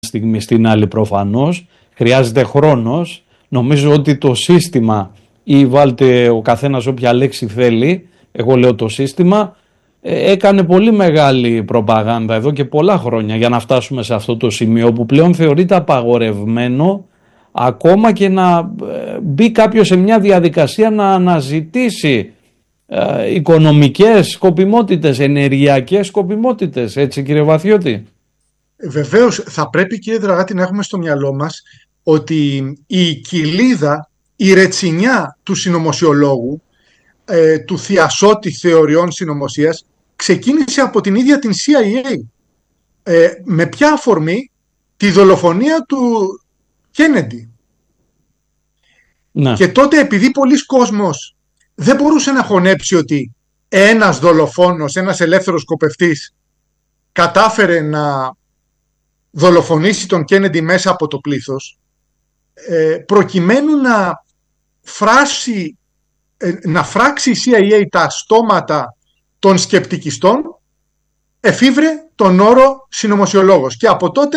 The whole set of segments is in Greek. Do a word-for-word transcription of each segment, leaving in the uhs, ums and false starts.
στιγμή στην άλλη προφανώς. Χρειάζεται χρόνος. Νομίζω ότι το σύστημα, ή βάλτε ο καθένας όποια λέξη θέλει, εγώ λέω το σύστημα, έκανε πολύ μεγάλη προπαγάνδα εδώ και πολλά χρόνια για να φτάσουμε σε αυτό το σημείο που πλέον θεωρείται απαγορευμένο ακόμα και να μπει κάποιος σε μια διαδικασία να αναζητήσει ε, οικονομικές σκοπιμότητες, ενεργειακές σκοπιμότητες, έτσι κύριε Βαθιώτη? Βεβαίως θα πρέπει, κύριε Δραγάτη, να έχουμε στο μυαλό μας ότι η κοιλίδα, η ρετσινιά του συνωμοσιολόγου, ε, του θειασότη θεωριών συνωμοσίας, ξεκίνησε από την ίδια την σι άι έι. Ε, με ποια αφορμή? Τη δολοφονία του Κέννεντι. Ναι. Και τότε, επειδή πολλοί κόσμος δεν μπορούσε να χωνέψει ότι ένας δολοφόνος, ένας ελεύθερος σκοπευτής κατάφερε να δολοφονήσει τον Κέννεντι μέσα από το πλήθος, ε, προκειμένου να φράσει, ε, να φράξει η σι άι έι τα στόματα των σκεπτικιστών, εφήβρε τον όρο συνωμοσιολόγος. Και από τότε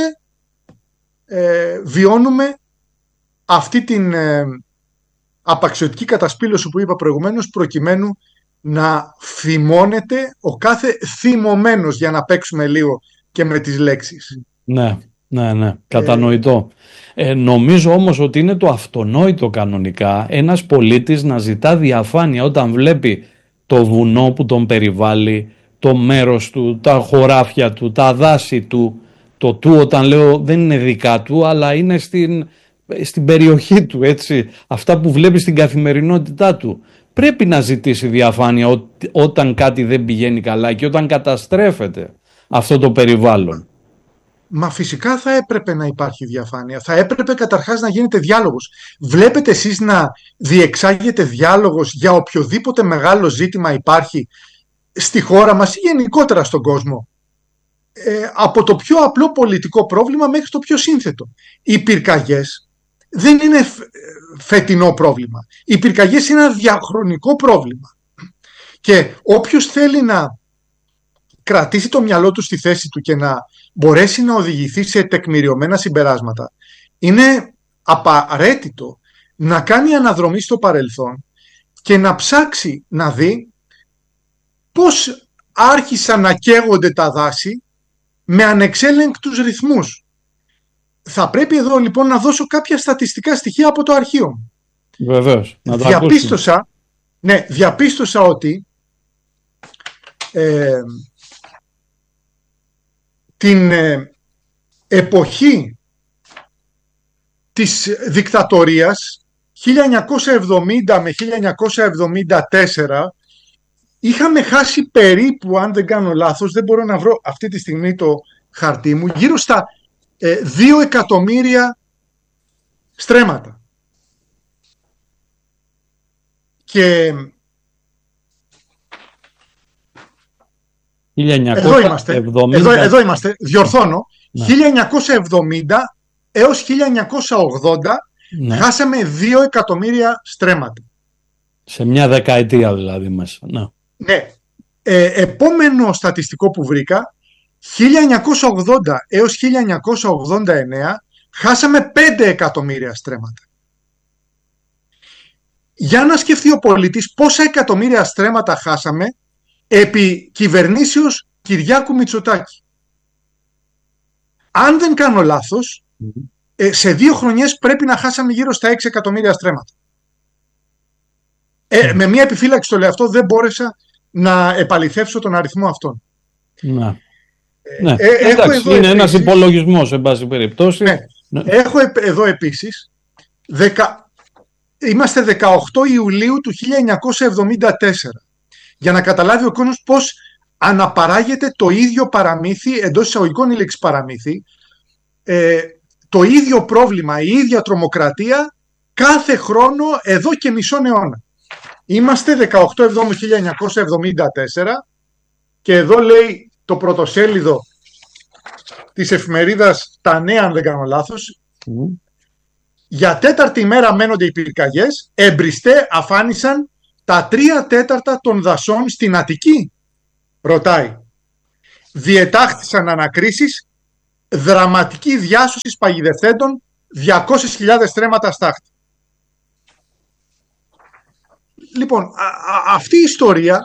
ε, βιώνουμε αυτή την ε, απαξιωτική κατασπήλωση που είπα προηγουμένως, προκειμένου να θυμώνεται ο κάθε θυμωμένος, για να παίξουμε λίγο και με τις λέξεις. Ναι, ναι, ναι, κατανοητό. Ε, ε, νομίζω όμως ότι είναι το αυτονόητο κανονικά ένας πολίτης να ζητά διαφάνεια όταν βλέπει το βουνό που τον περιβάλλει, το μέρος του, τα χωράφια του, τα δάση του. Το του, όταν λέω, δεν είναι δικά του, αλλά είναι στην, στην περιοχή του, έτσι. Αυτά που βλέπει στην καθημερινότητά του. Πρέπει να ζητήσει διαφάνεια ό, όταν κάτι δεν πηγαίνει καλά και όταν καταστρέφεται αυτό το περιβάλλον. Μα φυσικά θα έπρεπε να υπάρχει διαφάνεια. Θα έπρεπε καταρχάς να γίνεται διάλογος. Βλέπετε εσείς να διεξάγεται διάλογος για οποιοδήποτε μεγάλο ζήτημα υπάρχει στη χώρα μας ή γενικότερα στον κόσμο? Ε, από το πιο απλό πολιτικό πρόβλημα μέχρι το πιο σύνθετο. Οι πυρκαγιές δεν είναι φετινό πρόβλημα. Οι πυρκαγιές είναι ένα διαχρονικό πρόβλημα. Και όποιος θέλει να κρατήσει το μυαλό του στη θέση του και να μπορέσει να οδηγηθεί σε τεκμηριωμένα συμπεράσματα, είναι απαραίτητο να κάνει αναδρομή στο παρελθόν και να ψάξει να δει πώς άρχισαν να καίγονται τα δάση με ανεξέλεγκτους ρυθμούς. Θα πρέπει εδώ λοιπόν να δώσω κάποια στατιστικά στοιχεία από το αρχείο. Βεβαίως. Να τα διαπίστωσα, ναι, διαπίστωσα ότι ε, την ε, εποχή της δικτατορίας χίλια εννιακόσια εβδομήντα με χίλια εννιακόσια εβδομήντα τέσσερα είχαμε χάσει περίπου, αν δεν κάνω λάθος, δεν μπορώ να βρω αυτή τη στιγμή το χαρτί μου, γύρω στα ε, δύο εκατομμύρια στρέμματα. Και χίλια εννιακόσια εβδομήντα. Εδώ είμαστε, εδώ, εδώ είμαστε, διορθώνω, ναι. χίλια εννιακόσια εβδομήντα έως χίλια εννιακόσια ογδόντα, ναι. Χάσαμε δύο εκατομμύρια στρέμματα. Σε μια δεκαετία δηλαδή μέσα. Ναι. Ναι. Ε, επόμενο στατιστικό που βρήκα, χίλια εννιακόσια ογδόντα έως χίλια εννιακόσια ογδόντα εννέα, χάσαμε πέντε εκατομμύρια στρέμματα. Για να σκεφτεί ο πολίτης πόσα εκατομμύρια στρέμματα χάσαμε επί κυβερνήσεως Κυριάκου Μητσοτάκη. Αν δεν κάνω λάθος, mm-hmm. ε, σε δύο χρονιές πρέπει να χάσαμε γύρω στα έξι εκατομμύρια στρέμματα. Ε, mm. Με μια επιφύλαξη το λέω αυτό, δεν μπόρεσα να επαληθεύσω τον αριθμό αυτόν. Να. Ε, ναι. ε, Εντάξει, είναι επίσης, ένας υπολογισμός, εν πάση περιπτώσει. Ναι. Ναι. Έχω εδώ επίσης, δεκα, είμαστε δεκαοκτώ Ιουλίου του χίλια εννιακόσια εβδομήντα τέσσερα. Για να καταλάβει ο κόσμος πώς αναπαράγεται το ίδιο παραμύθι, εντός εισαγωγικών η λέξη παραμύθι, ε, το ίδιο πρόβλημα, η ίδια τρομοκρατία κάθε χρόνο εδώ και μισόν αιώνα. Είμαστε δεκαοκτώ Εβδόμου χίλια εννιακόσια εβδομήντα τέσσερα και εδώ λέει το πρωτοσέλιδο της εφημερίδας Τα Νέα, αν δεν κάνω λάθος, mm. για τέταρτη ημέρα μένονται οι πυρκαγιές, εμπριστέ αφάνισαν τα τρία τέταρτα των δασών στην Αττική, ρωτάει. Διετάχθησαν ανακρίσεις, δραματική διάσωση παγιδευτέντων, διακόσιες χιλιάδες στρέμματα στάχτη. Λοιπόν, α, α, αυτή η ιστορία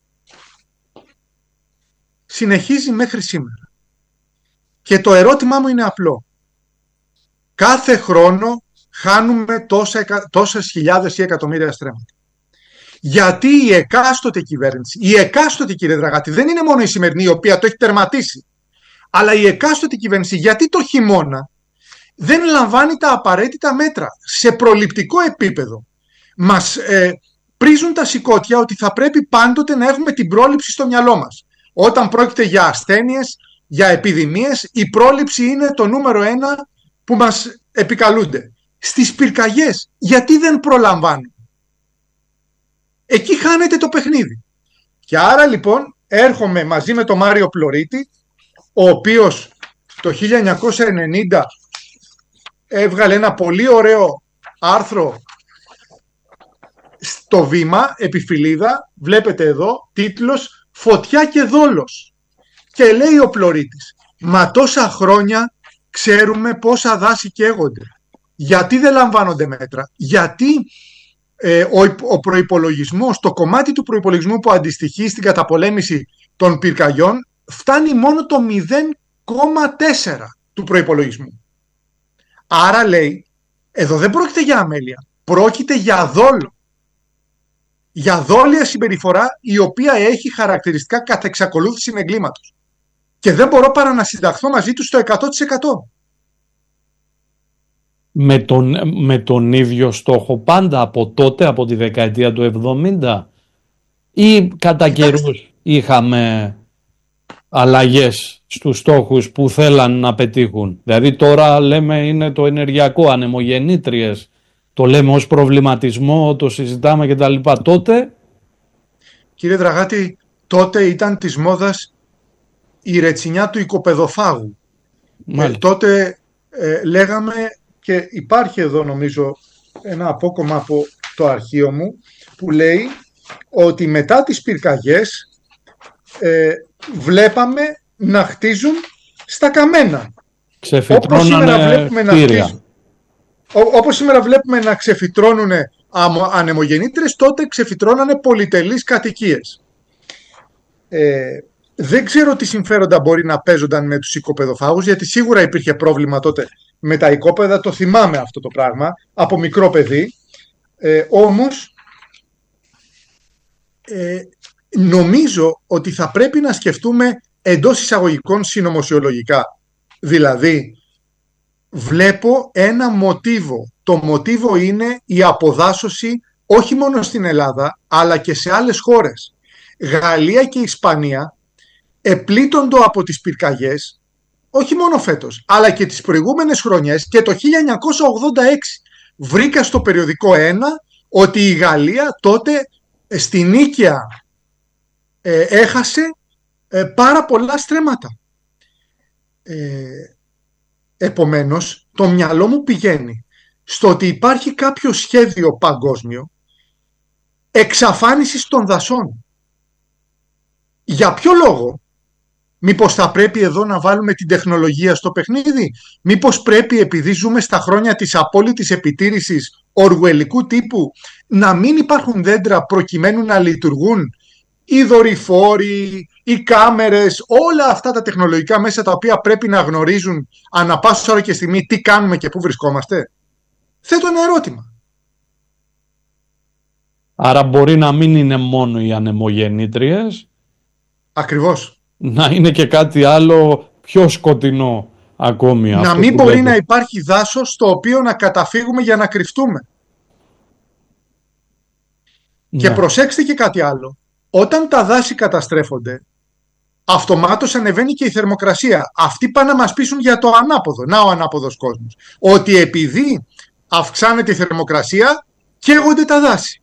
συνεχίζει μέχρι σήμερα. Και το ερώτημά μου είναι απλό. Κάθε χρόνο χάνουμε τόσα, τόσες χιλιάδες ή εκατομμύρια στρέμματα. Γιατί η εκάστοτε κυβέρνηση, η εκάστοτε, κύριε Δραγάτη, δεν είναι μόνο η σημερινή η οποία το έχει τερματίσει, αλλά η εκάστοτε κυβέρνηση, γιατί το χειμώνα δεν λαμβάνει τα απαραίτητα μέτρα σε προληπτικό επίπεδο. Μας ε, πρίζουν τα σηκώτια ότι θα πρέπει πάντοτε να έχουμε την πρόληψη στο μυαλό μας. Όταν πρόκειται για ασθένειες, για επιδημίες, η πρόληψη είναι το νούμερο ένα που μας επικαλούνται. Στις πυρκαγιές, γιατί δεν προλαμβάνουν? Εκεί χάνεται το παιχνίδι. Και άρα λοιπόν έρχομαι μαζί με τον Μάριο Πλωρίτη, ο οποίος το χίλια εννιακόσια ενενήντα έβγαλε ένα πολύ ωραίο άρθρο στο Βήμα, επιφυλίδα, βλέπετε εδώ, τίτλος «Φωτιά και δόλος». Και λέει ο Πλωρίτης, μα τόσα χρόνια ξέρουμε πόσα δάση καίγονται. Γιατί δεν λαμβάνονται μέτρα? Γιατί ε, ο, ο προϋπολογισμός, το κομμάτι του προϋπολογισμού που αντιστοιχεί στην καταπολέμηση των πυρκαγιών φτάνει μόνο το μηδέν κόμμα τέσσερα του προϋπολογισμού. Άρα λέει, εδώ δεν πρόκειται για αμέλεια, πρόκειται για δόλο. Για δόλια συμπεριφορά η οποία έχει χαρακτηριστικά κατά εξακολούθηση εγκλήματος. Και δεν μπορώ παρά να συνταχθώ μαζί του στο εκατό τοις εκατό. Με τον, με τον ίδιο στόχο πάντα από τότε, από τη δεκαετία του εβδομήντα, ή κατά καιρούς είχαμε αλλαγές στους στόχους που θέλαν να πετύχουν? Δηλαδή τώρα λέμε είναι το ενεργειακό, ανεμογεννήτριες, το λέμε ως προβληματισμό, το συζητάμε κτλ. Τότε, κύριε Δραγάτη, τότε ήταν της μόδας η ρετσινιά του οικοπεδοφάγου. Ε, τότε ε, λέγαμε, και υπάρχει εδώ νομίζω ένα απόκομμα από το αρχείο μου, που λέει ότι μετά τις πυρκαγιές ε, βλέπαμε να χτίζουν στα καμένα. Όπως σήμερα βλέπουμε να χτίζουν. Όπως σήμερα βλέπουμε να ξεφυτρώνουν ανεμογεννήτρες, τότε ξεφυτρώνανε πολυτελείς κατοικίες. Ε, δεν ξέρω τι συμφέροντα μπορεί να παίζονταν με τους οικοπεδοφάγους, γιατί σίγουρα υπήρχε πρόβλημα τότε με τα οικόπεδα, το θυμάμαι αυτό το πράγμα, από μικρό παιδί. Ε, όμως, ε, νομίζω ότι θα πρέπει να σκεφτούμε εντός εισαγωγικών συνωμοσιολογικά. Δηλαδή, βλέπω ένα μοτίβο. Το μοτίβο είναι η αποδάσωση όχι μόνο στην Ελλάδα, αλλά και σε άλλες χώρες. Γαλλία και Ισπανία επλήττοντο από τις πυρκαγιές, όχι μόνο φέτος, αλλά και τις προηγούμενες χρονιές, και το χίλια εννιακόσια ογδόντα έξι βρήκα στο περιοδικό ένα ότι η Γαλλία τότε στην Νίκαια ε, έχασε ε, πάρα πολλά στρέμματα. Ε, επομένως, το μυαλό μου πηγαίνει στο ότι υπάρχει κάποιο σχέδιο παγκόσμιο εξαφάνισης των δασών. Για ποιο λόγο? Μήπως θα πρέπει εδώ να βάλουμε την τεχνολογία στο παιχνίδι? Μήπως πρέπει, επειδή ζούμε στα χρόνια της απόλυτης επιτήρησης οργουελικού τύπου, να μην υπάρχουν δέντρα προκειμένου να λειτουργούν οι δορυφόροι, οι κάμερες, όλα αυτά τα τεχνολογικά μέσα τα οποία πρέπει να γνωρίζουν ανά πάσα ώρα και στιγμή τι κάνουμε και πού βρισκόμαστε? Θέτω ένα ερώτημα. Άρα μπορεί να μην είναι μόνο οι ανεμογεννήτριες. Ακριβώς. Να είναι και κάτι άλλο πιο σκοτεινό ακόμη. Να μην μπορεί λέτε. Να υπάρχει δάσος στο οποίο να καταφύγουμε για να κρυφτούμε. Ναι. Και προσέξτε και κάτι άλλο. Όταν τα δάση καταστρέφονται, αυτομάτως ανεβαίνει και η θερμοκρασία. Αυτοί πάνε να μας πείσουν για το ανάποδο. Να ο ανάποδος κόσμος. Ότι επειδή αυξάνεται η θερμοκρασία, καίγονται τα δάση.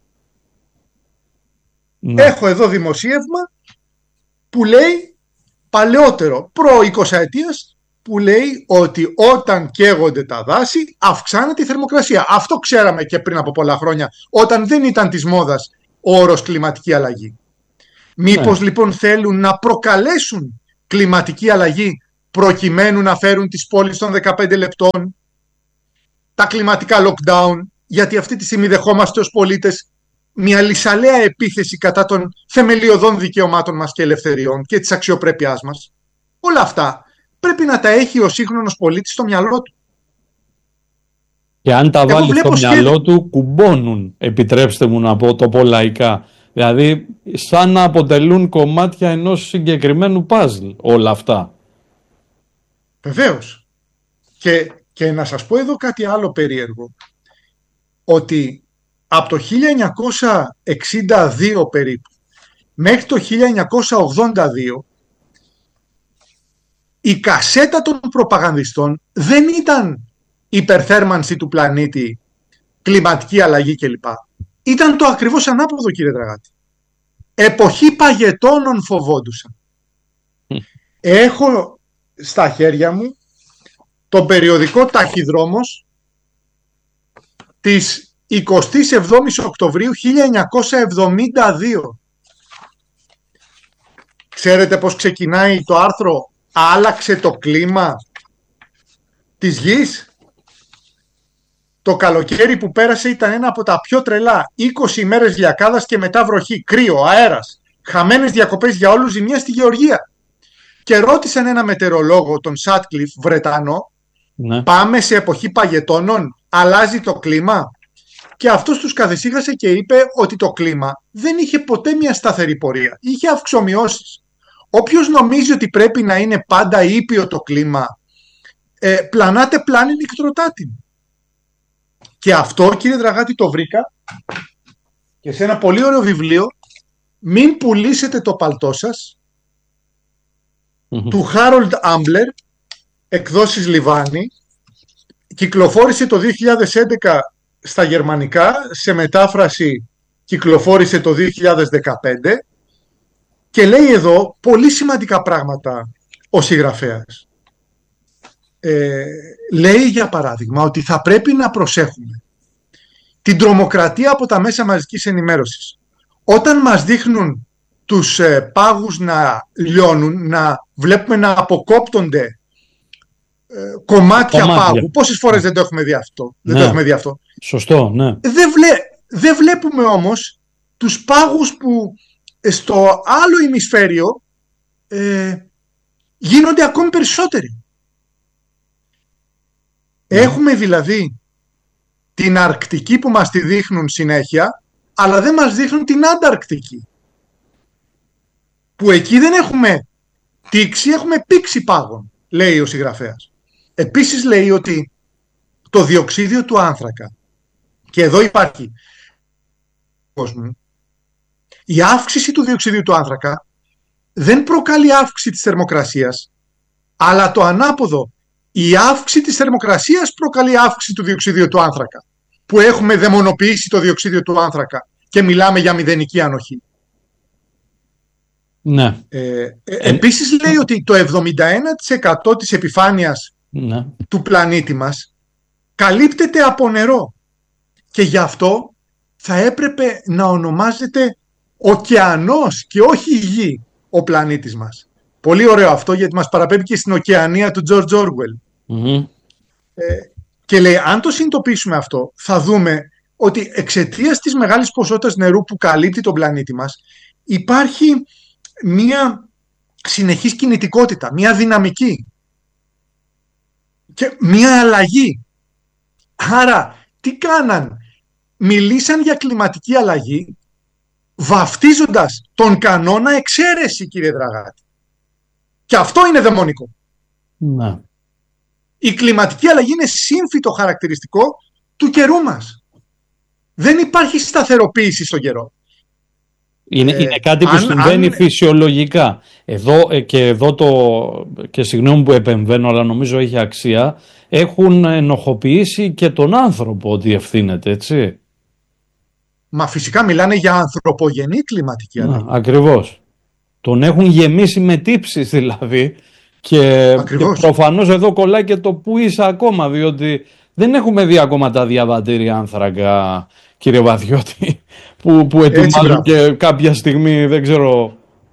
Ναι. Έχω εδώ δημοσίευμα που λέει, παλαιότερο, προ εικοσαετίας, που λέει ότι όταν καίγονται τα δάση αυξάνεται η θερμοκρασία. Αυτό ξέραμε και πριν από πολλά χρόνια, όταν δεν ήταν της μόδας ο όρος κλιματική αλλαγή. Μήπως ναι. λοιπόν θέλουν να προκαλέσουν κλιματική αλλαγή προκειμένου να φέρουν τις πόλεις των δεκαπέντε λεπτών, τα κλιματικά lockdown, γιατί αυτή τη στιγμή δεχόμαστε ως πολίτες μια λυσαλέα επίθεση κατά των θεμελιωδών δικαιωμάτων μας και ελευθεριών και της αξιοπρέπειάς μας. Όλα αυτά πρέπει να τα έχει ο σύγχρονος πολίτης στο μυαλό του. Και αν τα βάλει στο μυαλό σχέδι... του, κουμπώνουν, επιτρέψτε μου να πω το πω λαϊκά. Δηλαδή, σαν να αποτελούν κομμάτια ενός συγκεκριμένου παζλ όλα αυτά. Βεβαίως. Και, και να σας πω εδώ κάτι άλλο περίεργο. Ότι από το χίλια εννιακόσια εξήντα δύο περίπου μέχρι το χίλια εννιακόσια ογδόντα δύο η κασέτα των προπαγανδιστών δεν ήταν υπερθέρμανση του πλανήτη, κλιματική αλλαγή κλπ. Ήταν το ακριβώς ανάποδο, κύριε Δραγάτη. Εποχή παγετώνων φοβόντουσαν. Έχω στα χέρια μου τον περιοδικό Ταχυδρόμος της εικοστή εβδόμη Οκτωβρίου χίλια εννιακόσια εβδομήντα δύο. Ξέρετε πώς ξεκινάει το άρθρο «Άλλαξε το κλίμα της γης»? Το καλοκαίρι που πέρασε ήταν ένα από τα πιο τρελά. είκοσι ημέρες λιακάδας και μετά βροχή, κρύο, αέρας, χαμένες διακοπές για όλους, ζημιά στη Γεωργία. Και ρώτησαν ένα μετεωρολόγο, τον Σάτκλιφ, Βρετανό, ναι. Πάμε σε εποχή παγετώνων, αλλάζει το κλίμα? Και αυτός τους καθησύχασε και είπε ότι το κλίμα δεν είχε ποτέ μια σταθερή πορεία. Είχε αυξομοιώσεις. Όποιος νομίζει ότι πρέπει να είναι πάντα ήπιο το κλίμα, ε, πλανάται πλάνη νικτροτάτην. Και αυτό, κύριε Δραγάτη, το βρήκα και σε ένα πολύ ωραίο βιβλίο, «Μην πουλήσετε το παλτό σας», mm-hmm. του Χάρολντ Άμπλερ, εκδόσεις Λιβάνι. Κυκλοφόρησε το δύο χιλιάδες έντεκα στα γερμανικά, σε μετάφραση κυκλοφόρησε το δύο χιλιάδες δεκαπέντε και λέει εδώ πολύ σημαντικά πράγματα ο συγγραφέας. Ε, λέει για παράδειγμα ότι θα πρέπει να προσέχουμε την τρομοκρατία από τα μέσα μαζικής ενημέρωσης. Όταν μας δείχνουν τους ε, πάγους να λιώνουν, να βλέπουμε να αποκόπτονται ε, κομμάτια, κομμάτια πάγου. Πόσες φορές δεν το έχουμε δει αυτό? Ναι. Δεν το έχουμε δει αυτό. Σωστό, ναι. Δεν, βλέ, δεν βλέπουμε όμως τους πάγους που στο άλλο ημισφαίριο ε, γίνονται ακόμη περισσότεροι. Έχουμε δηλαδή την Αρκτική που μας τη δείχνουν συνέχεια, αλλά δεν μας δείχνουν την Ανταρκτική. Που εκεί δεν έχουμε τήξη, έχουμε πήξη πάγων, λέει ο συγγραφέας. Επίσης λέει ότι το διοξίδιο του άνθρακα, και εδώ υπάρχει η αύξηση του διοξιδίου του άνθρακα δεν προκαλεί αύξηση της θερμοκρασίας, αλλά το ανάποδο. Η αύξηση της θερμοκρασίας προκαλεί αύξηση του διοξιδίου του άνθρακα, που έχουμε δαιμονοποιήσει το διοξίδιο του άνθρακα και μιλάμε για μηδενική ανοχή. Ναι. Ε, ε, επίσης λέει ότι το εβδομήντα ένα τοις εκατό της επιφάνειας ναι. του πλανήτη μας καλύπτεται από νερό και γι' αυτό θα έπρεπε να ονομάζεται ωκεανός και όχι γη ο πλανήτης μας. Πολύ ωραίο αυτό, γιατί μας παραπέμπει και στην ωκεανία του George Orwell. Mm-hmm. Ε, και λέει, αν το συνειδητοποιήσουμε αυτό, θα δούμε ότι εξαιτίας της μεγάλης ποσότητας νερού που καλύπτει τον πλανήτη μας, υπάρχει μία συνεχής κινητικότητα, μία δυναμική και μία αλλαγή. Άρα, τι κάναν? Μιλήσαν για κλιματική αλλαγή, βαφτίζοντας τον κανόνα εξαίρεση, κύριε Δραγάτη. Και αυτό είναι δαιμονικό. Να. Η κλιματική αλλαγή είναι σύμφυτο χαρακτηριστικό του καιρού μας. Δεν υπάρχει σταθεροποίηση στον καιρό. Είναι, ε, είναι κάτι που αν, συμβαίνει αν... φυσιολογικά. Εδώ και εδώ το, και συγγνώμη που επεμβαίνω, αλλά νομίζω έχει αξία, έχουν ενοχοποιήσει και τον άνθρωπο ότι ευθύνεται, έτσι. Μα φυσικά μιλάνε για ανθρωπογενή κλιματική αλλαγή. Ακριβώς. Τον έχουν γεμίσει με τύψεις δηλαδή και, και προφανώς εδώ κολλάει και το που είσαι ακόμα, διότι δεν έχουμε δει ακόμα τα διαβατήρια άνθρακα, κύριε Βαθιώτη, που, που ετοιμάζουν και κάποια στιγμή, δεν ξέρω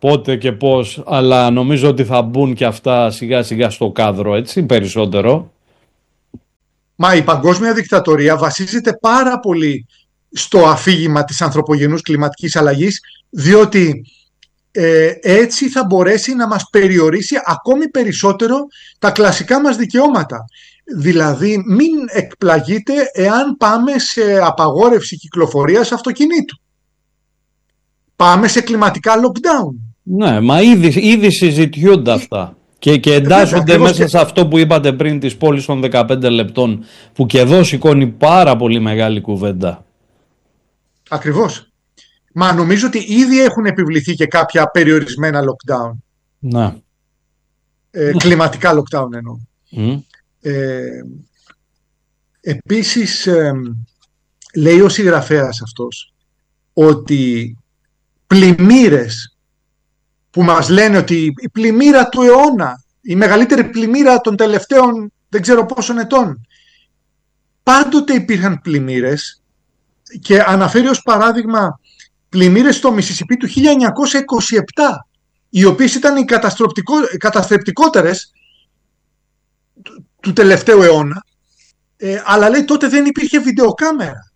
πότε και πώς, αλλά νομίζω ότι θα μπουν και αυτά σιγά σιγά στο κάδρο, έτσι, περισσότερο. Μα η παγκόσμια δικτατορία βασίζεται πάρα πολύ στο αφήγημα της ανθρωπογενούς κλιματικής αλλαγής, διότι ε, έτσι θα μπορέσει να μας περιορίσει ακόμη περισσότερο τα κλασικά μας δικαιώματα. Δηλαδή μην εκπλαγείτε εάν πάμε σε απαγόρευση κυκλοφορίας αυτοκινήτου. Πάμε σε κλιματικά lockdown. Ναι, μα ήδη, ήδη συζητιούνται αυτά. Και, και εντάσσονται μέσα και... σε αυτό που είπατε πριν, της πόλης των δεκαπέντε λεπτών, που και εδώ σηκώνει πάρα πολύ μεγάλη κουβέντα. Ακριβώς. Μα νομίζω ότι ήδη έχουν επιβληθεί και κάποια περιορισμένα lockdown. Ναι. Ε, κλιματικά lockdown εννοώ. Mm. Ε, επίσης ε, λέει ο συγγραφέας αυτός ότι πλημμύρες που μας λένε ότι η πλημμύρα του αιώνα, η μεγαλύτερη πλημμύρα των τελευταίων δεν ξέρω πόσων ετών, πάντοτε υπήρχαν πλημμύρες, και αναφέρει ως παράδειγμα πλημμύρες στο Μισισιπί του χίλια εννιακόσια είκοσι επτά, οι οποίες ήταν οι καταστρεπτικότερες του, του τελευταίου αιώνα, ε, αλλά λέει τότε δεν υπήρχε βιντεοκάμερα.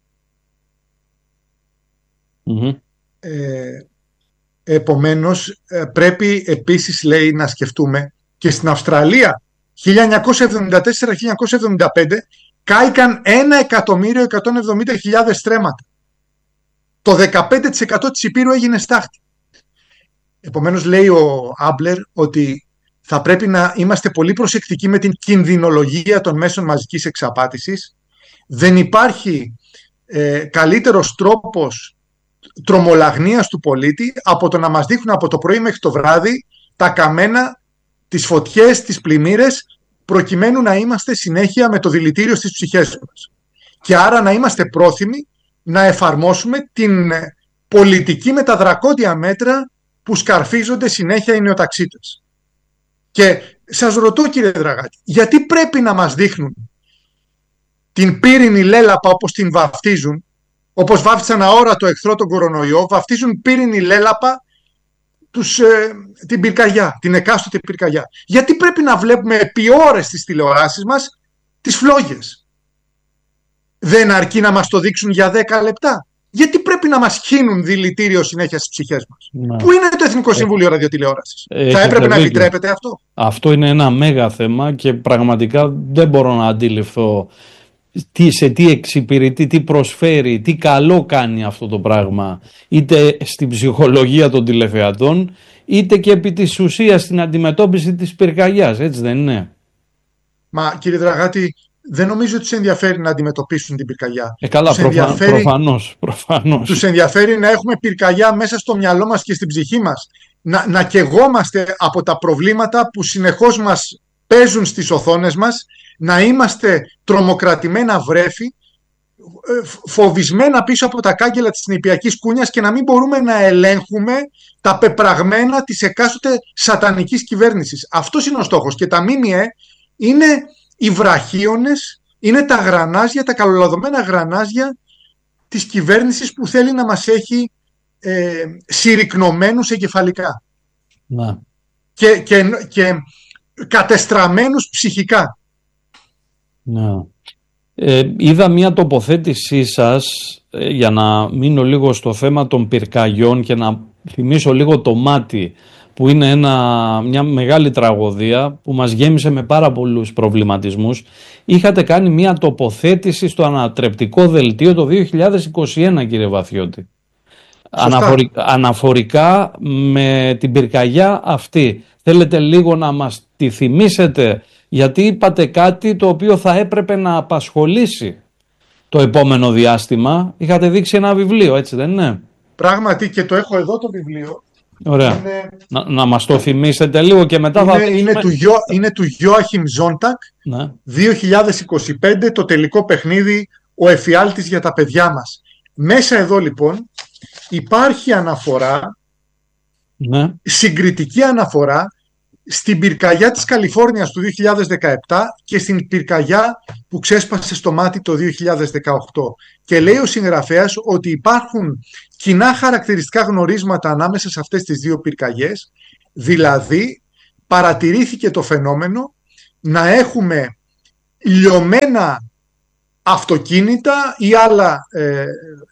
Mm-hmm. Ε, επομένως ε, πρέπει επίσης, λέει, να σκεφτούμε και στην Αυστραλία χίλια εννιακόσια εβδομήντα τέσσερα με χίλια εννιακόσια εβδομήντα πέντε κάηκαν ένα εκατομμύριο εκατόν εβδομήντα χιλιάδες στρέμματα. Το δεκαπέντε τοις εκατό της Υπήρου έγινε στάχτη. Επομένως λέει ο Άμπλερ ότι θα πρέπει να είμαστε πολύ προσεκτικοί με την κινδυνολογία των μέσων μαζικής εξαπάτησης. Δεν υπάρχει ε, καλύτερος τρόπος τρομολαγνίας του πολίτη από το να μας δείχνουν από το πρωί μέχρι το βράδυ τα καμένα, τις φωτιές, τις πλημμύρες, προκειμένου να είμαστε συνέχεια με το δηλητήριο στις ψυχές μας. Και άρα να είμαστε πρόθυμοι να εφαρμόσουμε την πολιτική με τα δρακόντια μέτρα που σκαρφίζονται συνέχεια οι νεοταξίτες. Και σας ρωτώ, κύριε Δραγάτη, γιατί πρέπει να μας δείχνουν την πύρινη λέλαπα όπως την βαφτίζουν, όπως βάφτισαν αόρατο εχθρό τον κορονοϊό, βαφτίζουν πύρινη λέλαπα τους, ε, την πυρκαγιά, την εκάστοτε πυρκαγιά. Γιατί πρέπει να βλέπουμε επί ώρες στις τηλεοράσεις μας τις φλόγες? Δεν αρκεί να μας το δείξουν για δέκα λεπτά? Γιατί πρέπει να μας χύνουν δηλητήριο συνέχεια στις ψυχές μας? Να. Πού είναι το Εθνικό Συμβούλιο Ραδιοτηλεόρασης? Έχετε Θα έπρεπε δίκιο. να επιτρέπεται αυτό? Αυτό είναι ένα μέγα θέμα και πραγματικά δεν μπορώ να αντιληφθώ τι, σε τι εξυπηρετεί, τι προσφέρει, τι καλό κάνει αυτό το πράγμα, είτε στην ψυχολογία των τηλεθεατών, είτε και επί της ουσίας στην αντιμετώπιση της πυρκαγιάς, έτσι δεν είναι? Μα κύριε Δραγάτη, δεν νομίζω ότι τους ενδιαφέρει να αντιμετωπίσουν την πυρκαγιά. Ε, καλά, τους προφα... ενδιαφέρει... προφανώς, προφανώς. Τους ενδιαφέρει να έχουμε πυρκαγιά μέσα στο μυαλό μας και στην ψυχή μας. Να, να καιγόμαστε από τα προβλήματα που συνεχώς μας παίζουν στις οθόνες μας, να είμαστε τρομοκρατημένα βρέφη, φοβισμένα πίσω από τα κάγκελα της νηπιακής κούνιας και να μην μπορούμε να ελέγχουμε τα πεπραγμένα της εκάστοτε σατανικής κυβέρνησης. Αυτός είναι ο στόχος. Και τα ΜΜΕ είναι οι βραχίονες, είναι τα γρανάζια, τα καλολαδωμένα γρανάζια της κυβέρνησης που θέλει να μας έχει ε, συρρικνωμένους εγκεφαλικά Να. και, και, και κατεστραμμένους ψυχικά. Να. Ε, είδα μια τοποθέτησή σας, ε, για να μείνω λίγο στο θέμα των πυρκαγιών και να θυμίσω λίγο το Μάτι, που είναι ένα, μια μεγάλη τραγωδία που μας γέμισε με πάρα πολλούς προβληματισμούς. Είχατε κάνει μια τοποθέτηση στο ανατρεπτικό δελτίο το δύο χιλιάδες είκοσι ένα, κύριε Βαθιώτη. Αναφορι, αναφορικά με την πυρκαγιά αυτή. Θέλετε λίγο να μας τη θυμίσετε, γιατί είπατε κάτι το οποίο θα έπρεπε να απασχολήσει το επόμενο διάστημα. Είχατε δείξει ένα βιβλίο, έτσι δεν είναι? Πράγματι, και το έχω εδώ το βιβλίο. Ωραία. Είναι... Να, να μας το θυμίσετε λίγο και μετά είναι, θα... Είναι του, Γιο, είναι του Γιόαχιμ Ζόντακ, ναι. δύο χιλιάδες είκοσι πέντε, το τελικό παιχνίδι, ο εφιάλτης για τα παιδιά μας. Μέσα εδώ λοιπόν υπάρχει αναφορά, ναι. συγκριτική αναφορά στην πυρκαγιά της Καλιφόρνιας του δύο χιλιάδες δεκαεπτά και στην πυρκαγιά που ξέσπασε στο μάτι το δύο χιλιάδες δεκαοκτώ. Και λέει ο συγγραφέας ότι υπάρχουν κοινά χαρακτηριστικά γνωρίσματα ανάμεσα σε αυτές τις δύο πυρκαγιές, δηλαδή παρατηρήθηκε το φαινόμενο να έχουμε λιωμένα αυτοκίνητα ή άλλα ε,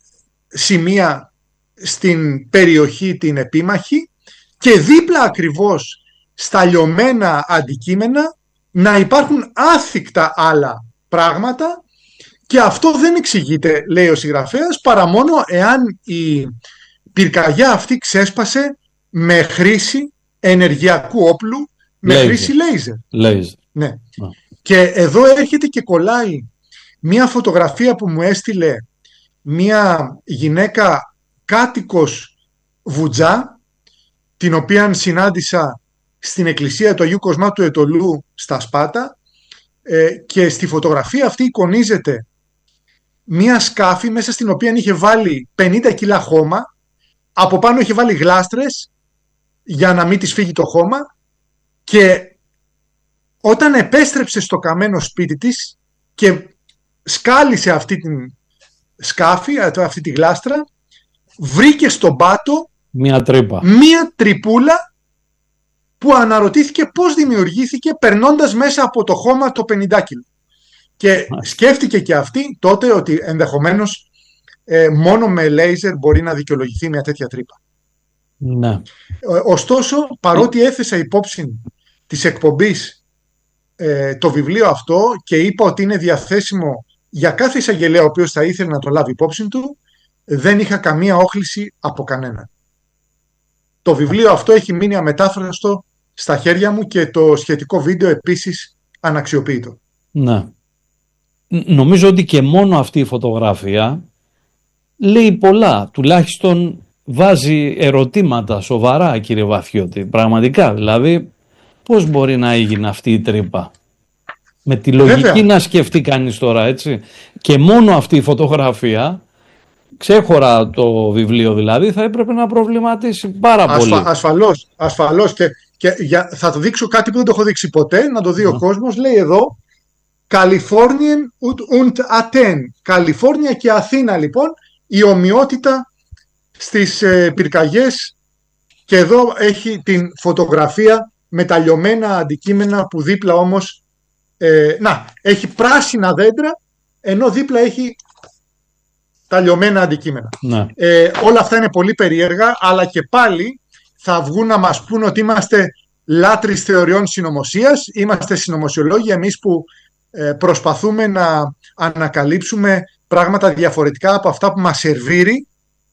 σημεία στην περιοχή την επίμαχη και δίπλα ακριβώς στα λιωμένα αντικείμενα να υπάρχουν άθικτα άλλα πράγματα, και αυτό δεν εξηγείται, λέει ο συγγραφέας, παρά μόνο εάν η πυρκαγιά αυτή ξέσπασε με χρήση ενεργειακού όπλου, με Λέιζερ. χρήση λέιζερ. Λέιζερ. Ναι. Α. Και εδώ έρχεται και κολλάει μία φωτογραφία που μου έστειλε μία γυναίκα κάτοικος Βουτζά, την οποία συνάντησα στην εκκλησία του Αγίου Κοσμά του Ετωλού στα Σπάτα, ε, και στη φωτογραφία αυτή εικονίζεται μία σκάφη μέσα στην οποία είχε βάλει πενήντα κιλά χώμα, από πάνω είχε βάλει γλάστρες για να μην της φύγει το χώμα, και όταν επέστρεψε στο καμένο σπίτι της και σκάλισε αυτή την σκάφη, αυτή τη γλάστρα, βρήκε στον πάτο Μία τρύπα. μία τρυπούλα που αναρωτήθηκε πώς δημιουργήθηκε περνώντας μέσα από το χώμα το πενήντα κιλό. Και σκέφτηκε και αυτή τότε ότι ενδεχομένως ε, μόνο με λέιζερ μπορεί να δικαιολογηθεί μια τέτοια τρύπα. Ναι. Ε, ωστόσο, παρότι έθεσα υπόψη της εκπομπής ε, το βιβλίο αυτό και είπα ότι είναι διαθέσιμο για κάθε εισαγγελέα ο οποίος θα ήθελε να το λάβει υπόψη του, δεν είχα καμία όχληση από κανέναν. Το βιβλίο αυτό έχει μείνει αμετάφραστο στα χέρια μου και το σχετικό βίντεο επίσης αναξιοποιητό. Ναι. Νομίζω ότι και μόνο αυτή η φωτογραφία λέει πολλά. Τουλάχιστον βάζει ερωτήματα σοβαρά, κύριε Βαθιώτη. Πραγματικά, δηλαδή, πώς μπορεί να έγινε αυτή η τρύπα? Με τη λογική Βέβαια. να σκεφτεί κανείς τώρα, έτσι. Και μόνο αυτή η φωτογραφία, ξέχωρα το βιβλίο δηλαδή, θα έπρεπε να προβληματίσει πάρα Ασφα, πολύ. Ασφαλώς, ασφαλώς. Και, και για, θα το δείξω κάτι που δεν το έχω δείξει ποτέ, να το δει ο κόσμος. Λέει εδώ, Kalifornien und Athen. Καλιφόρνια και Αθήνα, λοιπόν, η ομοιότητα στις ε, πυρκαγιές, και εδώ έχει την φωτογραφία με τα λιωμένα αντικείμενα που δίπλα όμως ε, να, έχει πράσινα δέντρα, ενώ δίπλα έχει τα λιωμένα αντικείμενα. Ναι. Ε, όλα αυτά είναι πολύ περίεργα, αλλά και πάλι θα βγουν να μας πούν ότι είμαστε λάτρεις θεωριών συνωμοσίας, είμαστε συνωμοσιολόγοι εμείς που ε, προσπαθούμε να ανακαλύψουμε πράγματα διαφορετικά από αυτά που μας σερβίρει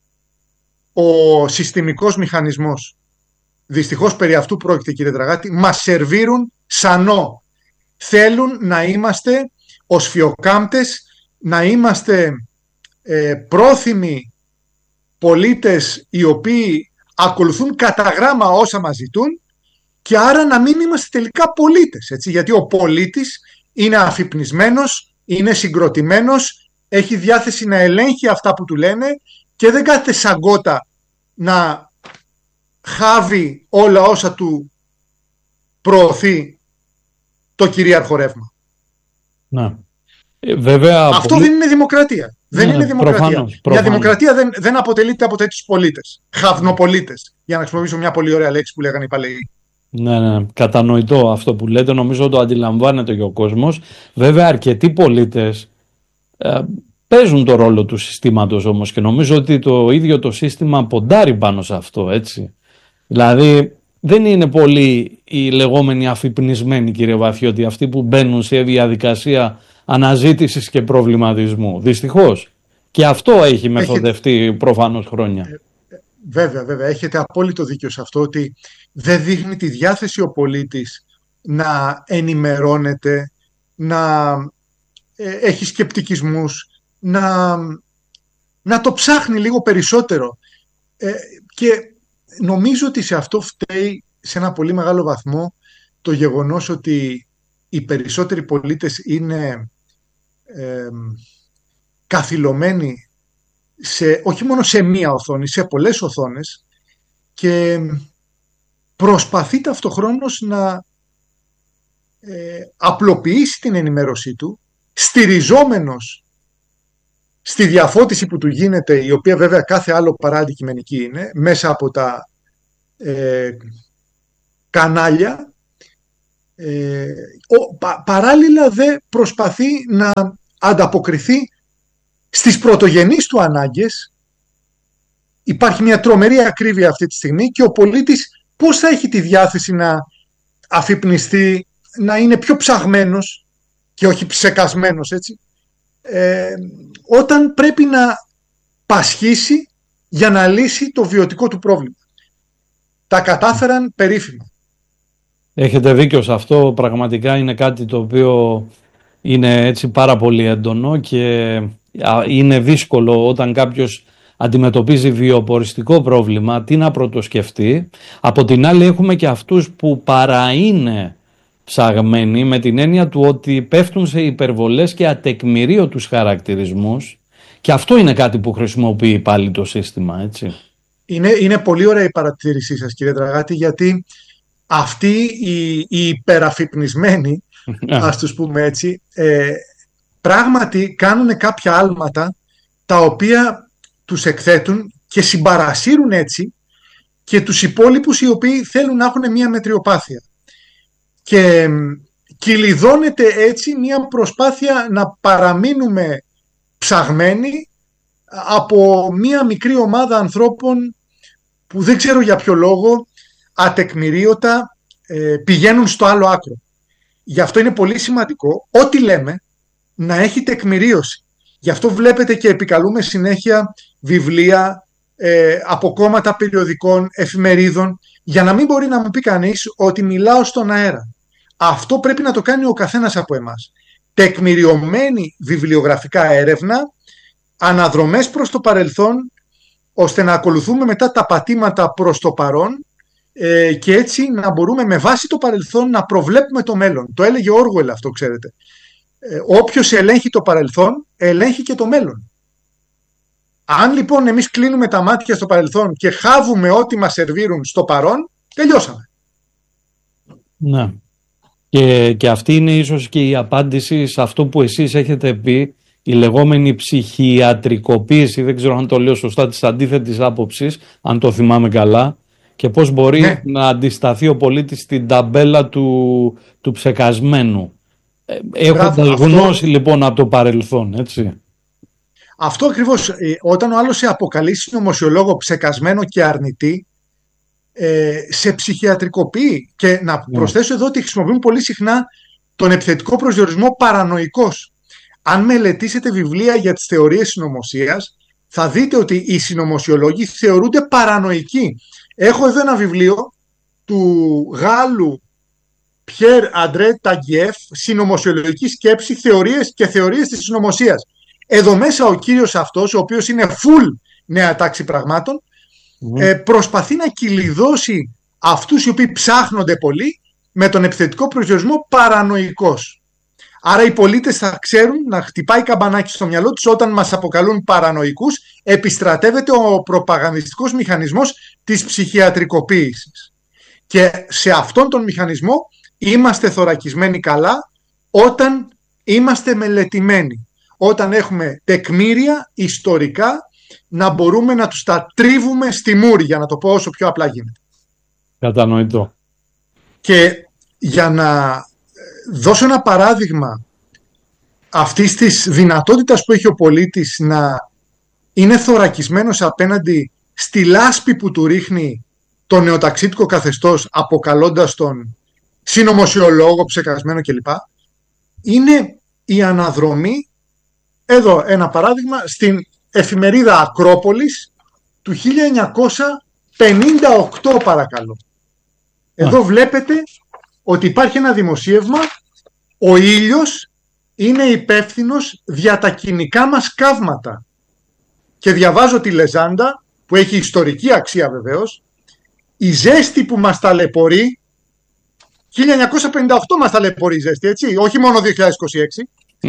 ο συστημικός μηχανισμός. Δυστυχώς περί αυτού πρόκειται, κύριε Τραγάτη. Μας σερβίρουν σανό. Θέλουν να είμαστε οσφιοκάμπτες, να είμαστε ε, πρόθυμοι πολίτες οι οποίοι ακολουθούν κατά γράμμα όσα μας ζητούν, και άρα να μην είμαστε τελικά πολίτες. Έτσι, γιατί ο πολίτης είναι αφυπνισμένος, είναι συγκροτημένος, έχει διάθεση να ελέγχει αυτά που του λένε και δεν κάθεται σαν γκότα να χάβει όλα όσα του προωθεί το κυρίαρχο ρεύμα. Ναι. Ε, βέβαια, αυτό πολύ... δεν είναι δημοκρατία. Δεν ναι, είναι δημοκρατία. Προφανώς, Μια προφανώς. δημοκρατία δεν, δεν αποτελείται από τέτοιους πολίτες. Χαυνοπολίτες. Για να χρησιμοποιήσω μια πολύ ωραία λέξη που λέγανε οι παλαιοί. Ναι, ναι, κατανοητό αυτό που λέτε. Νομίζω το αντιλαμβάνεται και ο κόσμος. Βέβαια, αρκετοί πολίτες ε, παίζουν το ρόλο του συστήματος όμως, και νομίζω ότι το ίδιο το σύστημα ποντάρει πάνω σε αυτό, έτσι. Δηλαδή, δεν είναι πολλοί οι λεγόμενοι αφυπνισμένοι, κύριε Βαθιώτη, αυτοί που μπαίνουν σε διαδικασία αναζήτησης και προβληματισμού. Δυστυχώς. Και αυτό έχει μεθοδευτεί έχετε... προφανώς χρόνια. Ε, βέβαια, βέβαια. Έχετε απόλυτο δίκιο σε αυτό, ότι δεν δείχνει τη διάθεση ο πολίτης να ενημερώνεται, να ε, έχει σκεπτικισμούς, να, να το ψάχνει λίγο περισσότερο. Ε, και νομίζω ότι σε αυτό φταίει σε ένα πολύ μεγάλο βαθμό το γεγονός ότι οι περισσότεροι πολίτες είναι ε, καθυλωμένοι σε, όχι μόνο σε μία οθόνη, σε πολλές οθόνες, και προσπαθεί ταυτοχρόνως να ε, απλοποιήσει την ενημέρωσή του, στηριζόμενος στη διαφώτιση που του γίνεται, η οποία βέβαια κάθε άλλο παρά αντικειμενική είναι, μέσα από τα ε, κανάλια. Ε, ο, πα, παράλληλα δε προσπαθεί να ανταποκριθεί στις πρωτογενείς του ανάγκες. Υπάρχει μια τρομερή ακρίβεια αυτή τη στιγμή και ο πολίτης πώς θα έχει τη διάθεση να αφυπνιστεί, να είναι πιο ψαγμένος και όχι ψεκασμένος, έτσι, ε, όταν πρέπει να πασχίσει για να λύσει το βιωτικό του πρόβλημα. Τα κατάφεραν περίφημα. Έχετε δίκιο σε αυτό, πραγματικά είναι κάτι το οποίο είναι έτσι πάρα πολύ έντονο και είναι δύσκολο όταν κάποιος αντιμετωπίζει βιοποριστικό πρόβλημα τι να πρωτοσκεφτεί. Από την άλλη έχουμε και αυτούς που παρά είναι ψαγμένοι, με την έννοια του ότι πέφτουν σε υπερβολές και ατεκμηρίωτους χαρακτηρισμούς, και αυτό είναι κάτι που χρησιμοποιεί πάλι το σύστημα, έτσι. Είναι, είναι πολύ ωραία η παρατήρησή σας, κύριε Δραγάτη, γιατί αυτοί οι, οι υπεραφυπνισμένοι, ας τους πούμε έτσι, ε, πράγματι κάνουν κάποια άλματα τα οποία τους εκθέτουν και συμπαρασύρουν έτσι και τους υπόλοιπους οι οποίοι θέλουν να έχουν μια μετριοπάθεια. Και κυλιδώνεται έτσι μια προσπάθεια να παραμείνουμε ψαγμένοι από μια μικρή ομάδα ανθρώπων που δεν ξέρω για ποιο λόγο ατεκμηρίωτα ε, πηγαίνουν στο άλλο άκρο. Γι' αυτό είναι πολύ σημαντικό ό,τι λέμε να έχει τεκμηρίωση. Γι' αυτό βλέπετε και επικαλούμε συνέχεια βιβλία ε, από κόμματα περιοδικών, εφημερίδων, για να μην μπορεί να μου πει κανείς ότι μιλάω στον αέρα. Αυτό πρέπει να το κάνει ο καθένας από εμάς. Τεκμηριωμένη βιβλιογραφικά έρευνα, αναδρομές προς το παρελθόν, ώστε να ακολουθούμε μετά τα πατήματα προς το παρόν ε, και έτσι να μπορούμε με βάση το παρελθόν να προβλέπουμε το μέλλον. Το έλεγε ο Όργουελ αυτό, ξέρετε. Ε, όποιος ελέγχει το παρελθόν, ελέγχει και το μέλλον. Αν λοιπόν εμείς κλείνουμε τα μάτια στο παρελθόν και χάβουμε ό,τι μας σερβίρουν στο παρόν, τελειώσαμε. Ναι. Και, και αυτή είναι ίσως και η απάντηση σε αυτό που εσείς έχετε πει, η λεγόμενη ψυχιατρικοποίηση, δεν ξέρω αν το λέω σωστά, της αντίθετης άποψης, αν το θυμάμαι καλά, και πώς μπορεί ναι. να αντισταθεί ο πολίτης στην ταμπέλα του, του ψεκασμένου. Έχοντας γνώση αυτό... λοιπόν από το παρελθόν, έτσι. Αυτό ακριβώς, όταν ο άλλος σε αποκαλεί συνωμοσιολόγο ψεκασμένο και αρνητή, ε, σε ψυχιατρικοποιεί. Και να yeah. προσθέσω εδώ ότι χρησιμοποιούν πολύ συχνά τον επιθετικό προσδιορισμό παρανοϊκός. Αν μελετήσετε βιβλία για τις θεωρίες συνωμοσίας, θα δείτε ότι οι συνωμοσιολόγοι θεωρούνται παρανοϊκοί. Έχω εδώ ένα βιβλίο του Γάλλου Πιέρ Αντρέ Ταγκιέφ, συνωμοσιολογική σκέψη, θεωρίες και θεωρίες της συνωμοσίας. Εδώ μέσα ο κύριος αυτός, ο οποίος είναι full νέα τάξη πραγμάτων, mm. ε, προσπαθεί να κυλιδώσει αυτούς οι οποίοι ψάχνονται πολύ με τον επιθετικό προσδιορισμό παρανοϊκός. Άρα οι πολίτες θα ξέρουν να χτυπάει καμπανάκι στο μυαλό τους όταν μας αποκαλούν παρανοϊκούς, επιστρατεύεται ο προπαγανδιστικός μηχανισμός της ψυχιατρικοποίησης. Και σε αυτόν τον μηχανισμό είμαστε θωρακισμένοι καλά όταν είμαστε μελετημένοι. Όταν έχουμε τεκμήρια ιστορικά να μπορούμε να τους τα τρίβουμε στη μούρη, για να το πω όσο πιο απλά γίνεται. Κατανοητό. Και για να δώσω ένα παράδειγμα αυτής της δυνατότητας που έχει ο πολίτης να είναι θωρακισμένος απέναντι στη λάσπη που του ρίχνει το νεοταξίτικο καθεστώς, αποκαλώντας τον συνωμοσιολόγο, ψεκασμένο κλπ. Είναι η αναδρομή, εδώ ένα παράδειγμα, στην εφημερίδα Ακρόπολης του χίλια εννιακόσια πενήντα οκτώ, παρακαλώ. Εδώ βλέπετε ότι υπάρχει ένα δημοσίευμα, ο ήλιος είναι υπεύθυνος για τα κοινικά μας καύματα. Και διαβάζω τη λεζάντα, που έχει ιστορική αξία βεβαίως, η ζέστη που μας ταλαιπωρεί, χίλια εννιακόσια πενήντα οκτώ μας ταλαιπωρεί η ζέστη, έτσι, όχι μόνο δύο χιλιάδες είκοσι έξι,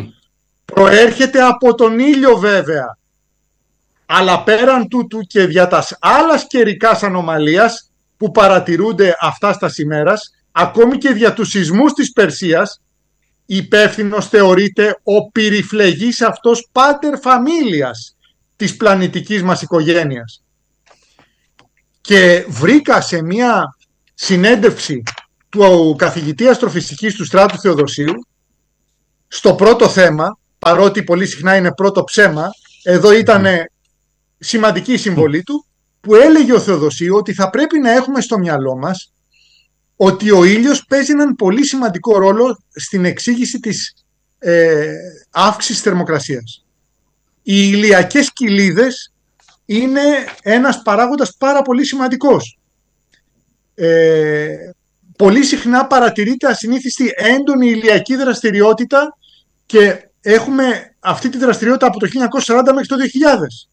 προέρχεται από τον ήλιο βέβαια. Αλλά πέραν τούτου και δια τας άλλας καιρικάς ανομαλίας, που παρατηρούνται αυτά στα ημέρας, ακόμη και δια του σεισμούς της Περσίας, υπεύθυνος θεωρείται ο πυρηφλεγής αυτός πάτερ φαμίλιας της πλανητικής μας οικογένειας. Και βρήκα σε μια συνέντευξη του καθηγητή αστροφυσικής του Στράτου Θεοδοσίου, στο πρώτο θέμα, παρότι πολύ συχνά είναι πρώτο ψέμα, εδώ ήταν σημαντική η συμβολή του, που έλεγε ο Θεοδοσίου ότι θα πρέπει να έχουμε στο μυαλό μας ότι ο ήλιος παίζει έναν πολύ σημαντικό ρόλο στην εξήγηση της ε, αύξησης θερμοκρασίας. Οι ηλιακές κοιλίδες είναι ένας παράγοντας πάρα πολύ σημαντικός. Ε, πολύ συχνά παρατηρείται ασυνήθιστη έντονη ηλιακή δραστηριότητα και έχουμε αυτή τη δραστηριότητα από το χίλια εννιακόσια σαράντα μέχρι το δύο χιλιάδες.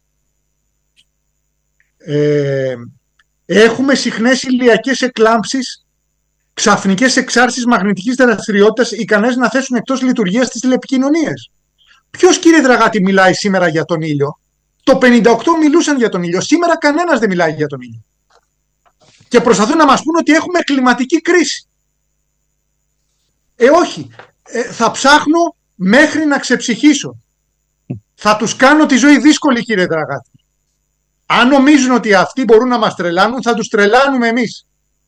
Ε, έχουμε συχνές ηλιακές εκλάμψεις, ξαφνικές εξάρσεις μαγνητικής δραστηριότητας ικανές να θέσουν εκτός λειτουργίας τις τηλεπικοινωνίες. Ποιος, κύριε Δραγάτη, μιλάει σήμερα για τον ήλιο? Το πενήντα οκτώ μιλούσαν για τον ήλιο. Σήμερα κανένας δεν μιλάει για τον ήλιο. Και προσπαθούν να μας πούν ότι έχουμε κλιματική κρίση. Ε, όχι. Ε, θα ψάχνω μέχρι να ξεψυχήσω. Θα τους κάνω τη ζωή δύσκολη, κύριε Δραγάτη. Αν νομίζουν ότι αυτοί μπορούν να μας τρελάνουν, θα τους τρελάνουμε εμείς.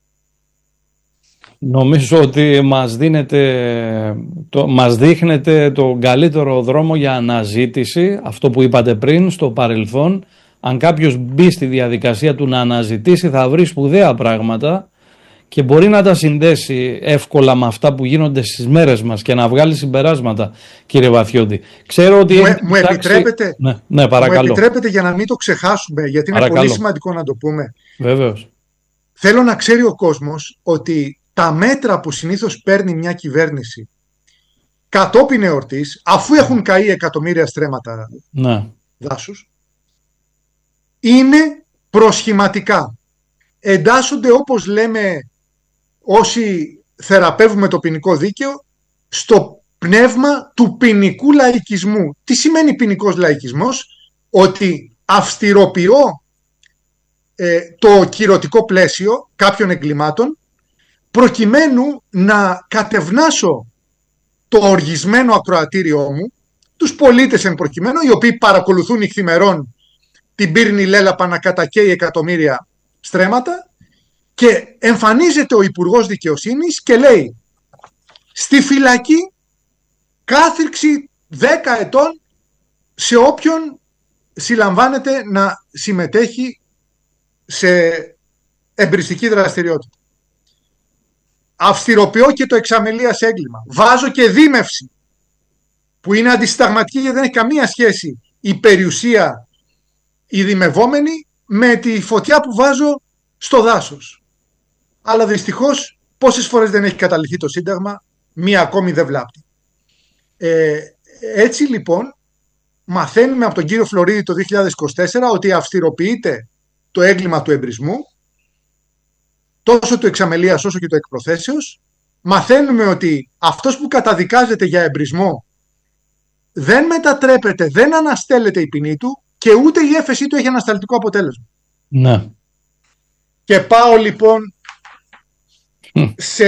Νομίζω ότι μας, δίνετε, το, μας δείχνετε τον καλύτερο δρόμο για αναζήτηση, αυτό που είπατε πριν, στο παρελθόν. Αν κάποιος μπει στη διαδικασία του να αναζητήσει, θα βρει σπουδαία πράγματα και μπορεί να τα συνδέσει εύκολα με αυτά που γίνονται στις μέρες μας και να βγάλει συμπεράσματα, κύριε Βαθιώτη. Ξέρω ότι μου, έχει μου, επιτρέπετε, ναι, ναι, παρακαλώ. μου επιτρέπετε για να μην το ξεχάσουμε, γιατί είναι παρακαλώ. Πολύ σημαντικό να το πούμε. Βεβαίως. Θέλω να ξέρει ο κόσμος ότι τα μέτρα που συνήθως παίρνει μια κυβέρνηση κατόπιν εορτής, αφού έχουν καεί εκατομμύρια στρέμματα ναι. δάσους, είναι προσχηματικά. Εντάσσονται, όπως λέμε όσοι θεραπεύουμε το ποινικό δίκαιο, στο πνεύμα του ποινικού λαϊκισμού. Τι σημαίνει ποινικός λαϊκισμός? Ότι αυστηροποιώ ε, το κυρωτικό πλαίσιο κάποιων εγκλημάτων, προκειμένου να κατευνάσω το οργισμένο ακροατήριό μου, τους πολίτες εν προκειμένου, οι οποίοι παρακολουθούν νυχθημερών την πύρνη λέλαπα να κατακαίει εκατομμύρια στρέμματα, και εμφανίζεται ο Υπουργός Δικαιοσύνης και λέει στη φυλακή κάθριξη δέκα ετών σε όποιον συλλαμβάνεται να συμμετέχει σε εμπριστική δραστηριότητα. Αυστηροποιώ και το εξαμελίας έγκλημα. Βάζω και δίμευση, που είναι αντισυνταγματική, γιατί δεν έχει καμία σχέση η περιουσία, η δημευόμενη, με τη φωτιά που βάζω στο δάσος. Αλλά δυστυχώς πόσες φορές δεν έχει καταληθεί το Σύνταγμα, μία ακόμη δεν βλάπτει. Ε, έτσι λοιπόν μαθαίνουμε από τον κύριο Φλωρίδη το δύο χιλιάδες είκοσι τέσσερα ότι αυστηροποιείται το έγκλημα του εμπρισμού, τόσο του εξαμελίας όσο και του εκπροθέσεως. Μαθαίνουμε ότι αυτός που καταδικάζεται για εμπρισμό δεν μετατρέπεται, δεν αναστέλλεται η ποινή του και ούτε η έφεσή του έχει ανασταλτικό αποτέλεσμα. Ναι. Και πάω λοιπόν σε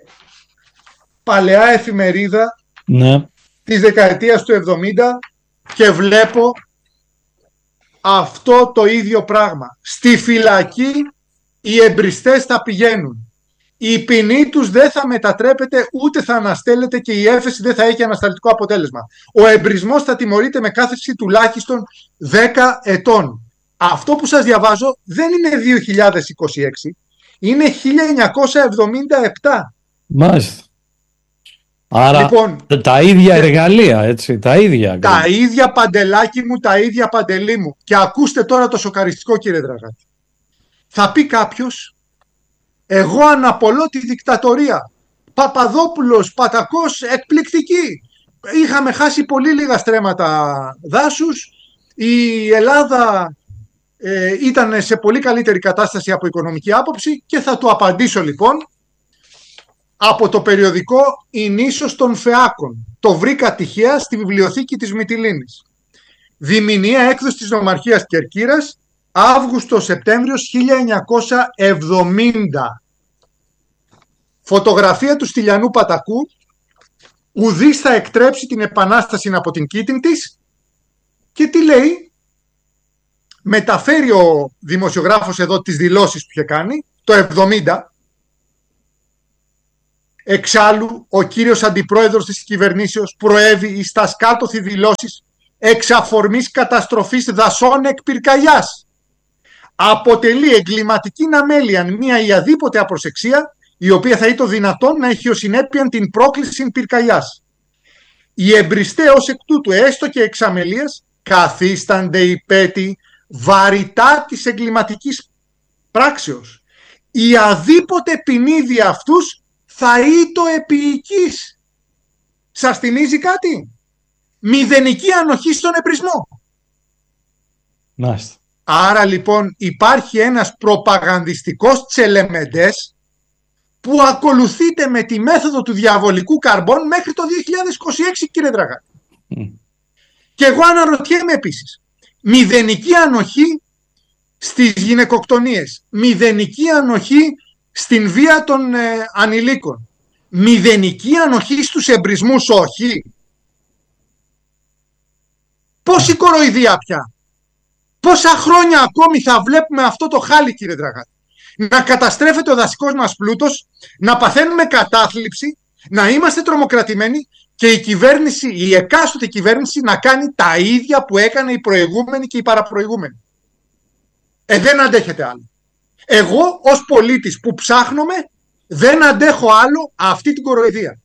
παλαιά εφημερίδα ναι. της δεκαετίας του εβδομήντα και βλέπω αυτό το ίδιο πράγμα. Στη φυλακή οι εμπριστές θα πηγαίνουν. Η ποινή τους δεν θα μετατρέπεται ούτε θα αναστέλλεται και η έφεση δεν θα έχει ανασταλτικό αποτέλεσμα. Ο εμπρισμός θα τιμωρείται με κάθριξη τουλάχιστον δέκα ετών. Αυτό που σας διαβάζω δεν είναι δύο χιλιάδες είκοσι έξι, είναι χίλια εννιακόσια εβδομήντα επτά. Μάλιστα. Άρα λοιπόν, τα ίδια εργαλεία, έτσι, τα ίδια. Τα ακριβώς. ίδια παντελάκι μου, τα ίδια παντελή μου. Και ακούστε τώρα το σοκαριστικό, κύριε Δραγάτη. Θα πει κάποιος, εγώ αναπολώ τη δικτατορία. Παπαδόπουλος, Πατακός, εκπληκτική. Είχαμε χάσει πολύ λίγα στρέμματα δάσους. Η Ελλάδα ε, ήταν σε πολύ καλύτερη κατάσταση από οικονομική άποψη και θα του απαντήσω λοιπόν από το περιοδικό «Η νήσος των Φεάκων». Το βρήκα τυχαία στη βιβλιοθήκη της Μυτιλήνης. Διμηνιαία έκδοση της Νομαρχίας Κερκύρας, Αύγουστο-Σεπτέμβριος χίλια εννιακόσια εβδομήντα. Φωτογραφία του Στυλιανού Πατακού. Ουδής θα εκτρέψει την επανάσταση από την κήτην της. Και τι λέει? Μεταφέρει ο δημοσιογράφος εδώ τις δηλώσεις που είχε κάνει το εβδομήντα. Εξάλλου, ο κύριος αντιπρόεδρος της κυβερνήσεως προέβη εις τα σκάτωθι δηλώσεις εξ αφορμής καταστροφής δασών εκ πυρκαγιάς. Αποτελεί εγκληματική αμέλεια μια ή αδίποτε απροσεξία, η οποία θα ήταν δυνατόν να έχει ως συνέπεια την πρόκληση πυρκαγιάς. Οι εμπριστέ ως εκ τούτου, έστω και εξ αμελίας, καθίστανται υπέτη βαρυτά της εγκληματικής πράξεως. Η αδίποτε ποινή δι' αυτούς θα ήτο επίοικης. Σας θυμίζει κάτι? Μηδενική ανοχή στον εμπρισμό. Μάλιστα. Άρα λοιπόν υπάρχει ένας προπαγανδιστικός τσελεμεντές που ακολουθείται με τη μέθοδο του διαβολικού καρμπών μέχρι το δύο χιλιάδες είκοσι έξι, κύριε Δραγάτη. Mm. Και εγώ αναρωτιέμαι επίσης, μηδενική ανοχή στις γυναικοκτονίες, μηδενική ανοχή στην βία των ε, ανηλίκων, μηδενική ανοχή στους εμπρισμούς, όχι? Πόση κοροϊδία πια? Πόσα χρόνια ακόμη θα βλέπουμε αυτό το χάλι, κύριε Δραγάτη? Να καταστρέφεται ο δασικός μας πλούτος, να παθαίνουμε κατάθλιψη, να είμαστε τρομοκρατημένοι και η κυβέρνηση, η εκάστοτε κυβέρνηση να κάνει τα ίδια που έκανε η προηγούμενη και η παραπροηγούμενη. Ε, δεν αντέχετε άλλο. Εγώ ως πολίτης που ψάχνομαι δεν αντέχω άλλο αυτή την κοροϊδία.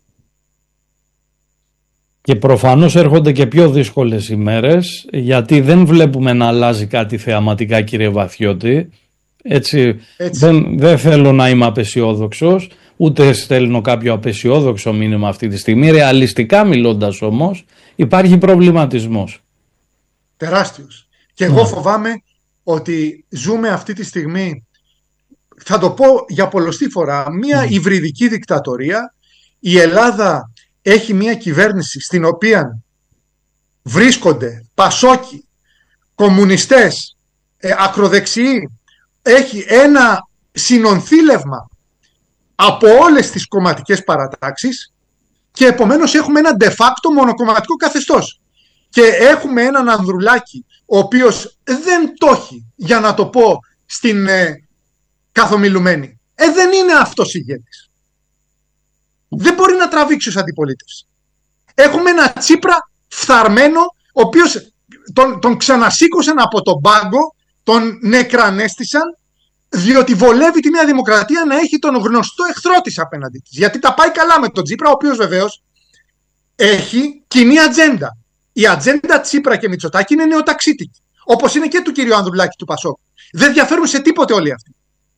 Και προφανώς έρχονται και πιο δύσκολες ημέρες, γιατί δεν βλέπουμε να αλλάζει κάτι θεαματικά, κύριε Βαθιώτη. Έτσι, Έτσι. Δεν, δεν θέλω να είμαι απεσιόδοξος, ούτε στέλνω κάποιο απεσιόδοξο μήνυμα αυτή τη στιγμή. Ρεαλιστικά μιλώντας όμως, υπάρχει προβληματισμός. Τεράστιος. Και εγώ φοβάμαι ότι ζούμε αυτή τη στιγμή, θα το πω για πολλοστή φορά, μια mm. υβριδική δικτατορία. Η Ελλάδα έχει μια κυβέρνηση στην οποία βρίσκονται πασόκοι, κομμουνιστές, ε, ακροδεξιοί. Έχει ένα συνονθήλευμα από όλες τις κομματικές παρατάξεις και επομένως έχουμε ένα de facto μονοκομματικό καθεστώς. Και έχουμε έναν Ανδρουλάκη ο οποίος δεν το έχει, για να το πω στην ε, καθομιλουμένη. Ε, δεν είναι αυτός ηγέτης. Δεν μπορεί να τραβήξει ως αντιπολίτευση. Έχουμε ένα Τσίπρα φθαρμένο, ο οποίος τον, τον ξανασήκωσαν από τον πάγκο, τον νεκρανέστησαν, διότι βολεύει τη Νέα Δημοκρατία να έχει τον γνωστό εχθρό της απέναντι της. Γιατί τα πάει καλά με τον Τσίπρα, ο οποίος βεβαίως έχει κοινή ατζέντα. Η ατζέντα Τσίπρα και Μητσοτάκη είναι νεοταξίτικη, όπως είναι και του κυρίου Ανδρουλάκη του Πασόκ. Δεν διαφέρουν σε τίποτε όλοι αυτοί.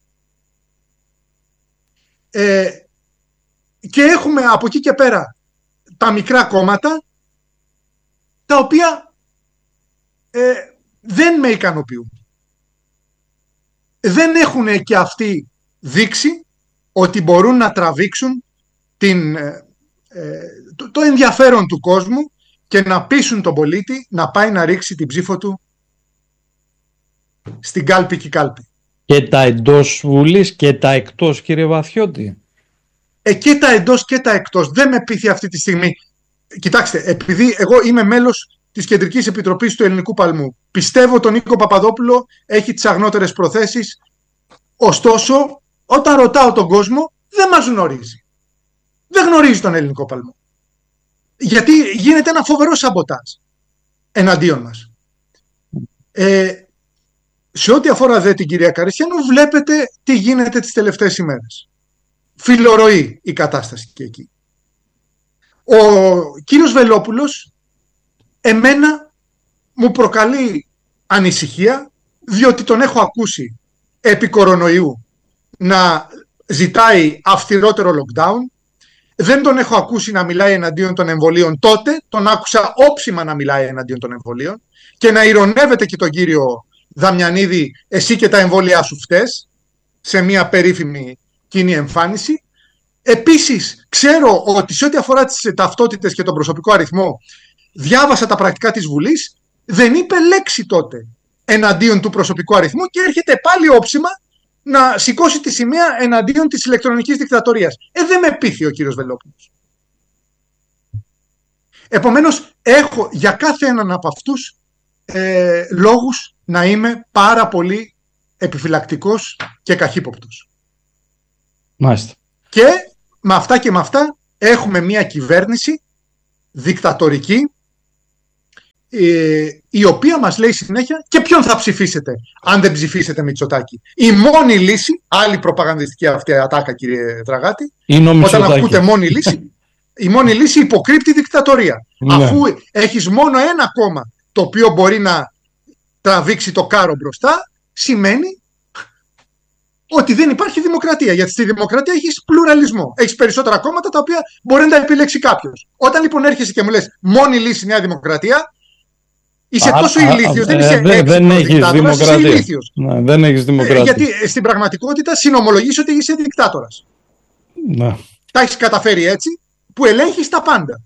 Ε, και έχουμε από εκεί και πέρα τα μικρά κόμματα, τα οποία ε, δεν με ικανοποιούν. Δεν έχουν και αυτοί δείξει ότι μπορούν να τραβήξουν την, ε, το, το ενδιαφέρον του κόσμου και να πείσουν τον πολίτη να πάει να ρίξει την ψήφο του στην κάλπη και κάλπη. Και τα εντός Βουλής και τα εκτός, κύριε Βαθιώτη. Ε, και τα εντός και τα εκτός. Δεν με πείθει αυτή τη στιγμή. Κοιτάξτε, επειδή εγώ είμαι μέλος της Κεντρικής Επιτροπής του Ελληνικού Παλμού, πιστεύω τον Νίκο Παπαδόπουλο έχει τις αγνότερες προθέσεις, ωστόσο όταν ρωτάω τον κόσμο δεν μας γνωρίζει. Δεν γνωρίζει τον Ελληνικό Παλμό. Γιατί γίνεται ένα φοβερό σαμποτάζ εναντίον μας. Ε, σε ό,τι αφορά δε την κυρία Καριστιανού, βλέπετε τι γίνεται τις τελευταίες ημέρες. Φιλορροεί η κατάσταση και εκεί. Ο κύριος Βελόπουλος εμένα μου προκαλεί ανησυχία, διότι τον έχω ακούσει επί κορονοϊού να ζητάει αυστηρότερο lockdown. Δεν τον έχω ακούσει να μιλάει εναντίον των εμβολίων τότε, τον άκουσα όψιμα να μιλάει εναντίον των εμβολίων και να ειρωνεύεται και τον κύριο Δαμιανίδη, εσύ και τα εμβόλια σου φταίς, σε μια περίφημη κοινή εμφάνιση. Επίσης, ξέρω ότι σε ό,τι αφορά τις ταυτότητες και τον προσωπικό αριθμό, διάβασα τα πρακτικά της Βουλής, δεν είπε λέξη τότε εναντίον του προσωπικού αριθμού και έρχεται πάλι όψιμα να σηκώσει τη σημαία εναντίον της ηλεκτρονικής δικτατορίας. Ε, δεν με πείθει ο κύριος Βελόπουλος. Επομένως, έχω για κάθε έναν από αυτούς ε, λόγους να είμαι πάρα πολύ επιφυλακτικός και καχύποπτος. Μάλιστα. Και με αυτά και με αυτά έχουμε μια κυβέρνηση δικτατορική, ε, η οποία μας λέει συνέχεια και ποιον θα ψηφίσετε αν δεν ψηφίσετε Μητσοτάκη. Η μόνη λύση, άλλη προπαγανδιστική αυτή ατάκα κύριε Δραγάτη, όταν ακούτε μόνη λύση, η μόνη λύση υποκρύπτει δικτατορία. Ναι. Αφού έχεις μόνο ένα κόμμα το οποίο μπορεί να τραβήξει το κάρο μπροστά, σημαίνει ότι δεν υπάρχει δημοκρατία. Γιατί στη δημοκρατία έχεις πλουραλισμό. Έχεις περισσότερα κόμματα τα οποία μπορεί να τα επιλέξει κάποιος. Όταν λοιπόν έρχεσαι και μου λες μόνη λύση Νέα Δημοκρατία, είσαι α, τόσο ηλίθιος. Δεν είσαι ε, έξυπνος δικτάτορας, είσαι ηλίθιος. Ναι, δεν έχεις δημοκρατία. Ε, γιατί στην πραγματικότητα συνομολογείς ότι είσαι δικτάτορας. Ναι. Τα έχεις καταφέρει έτσι, που ελέγχεις τα πάντα.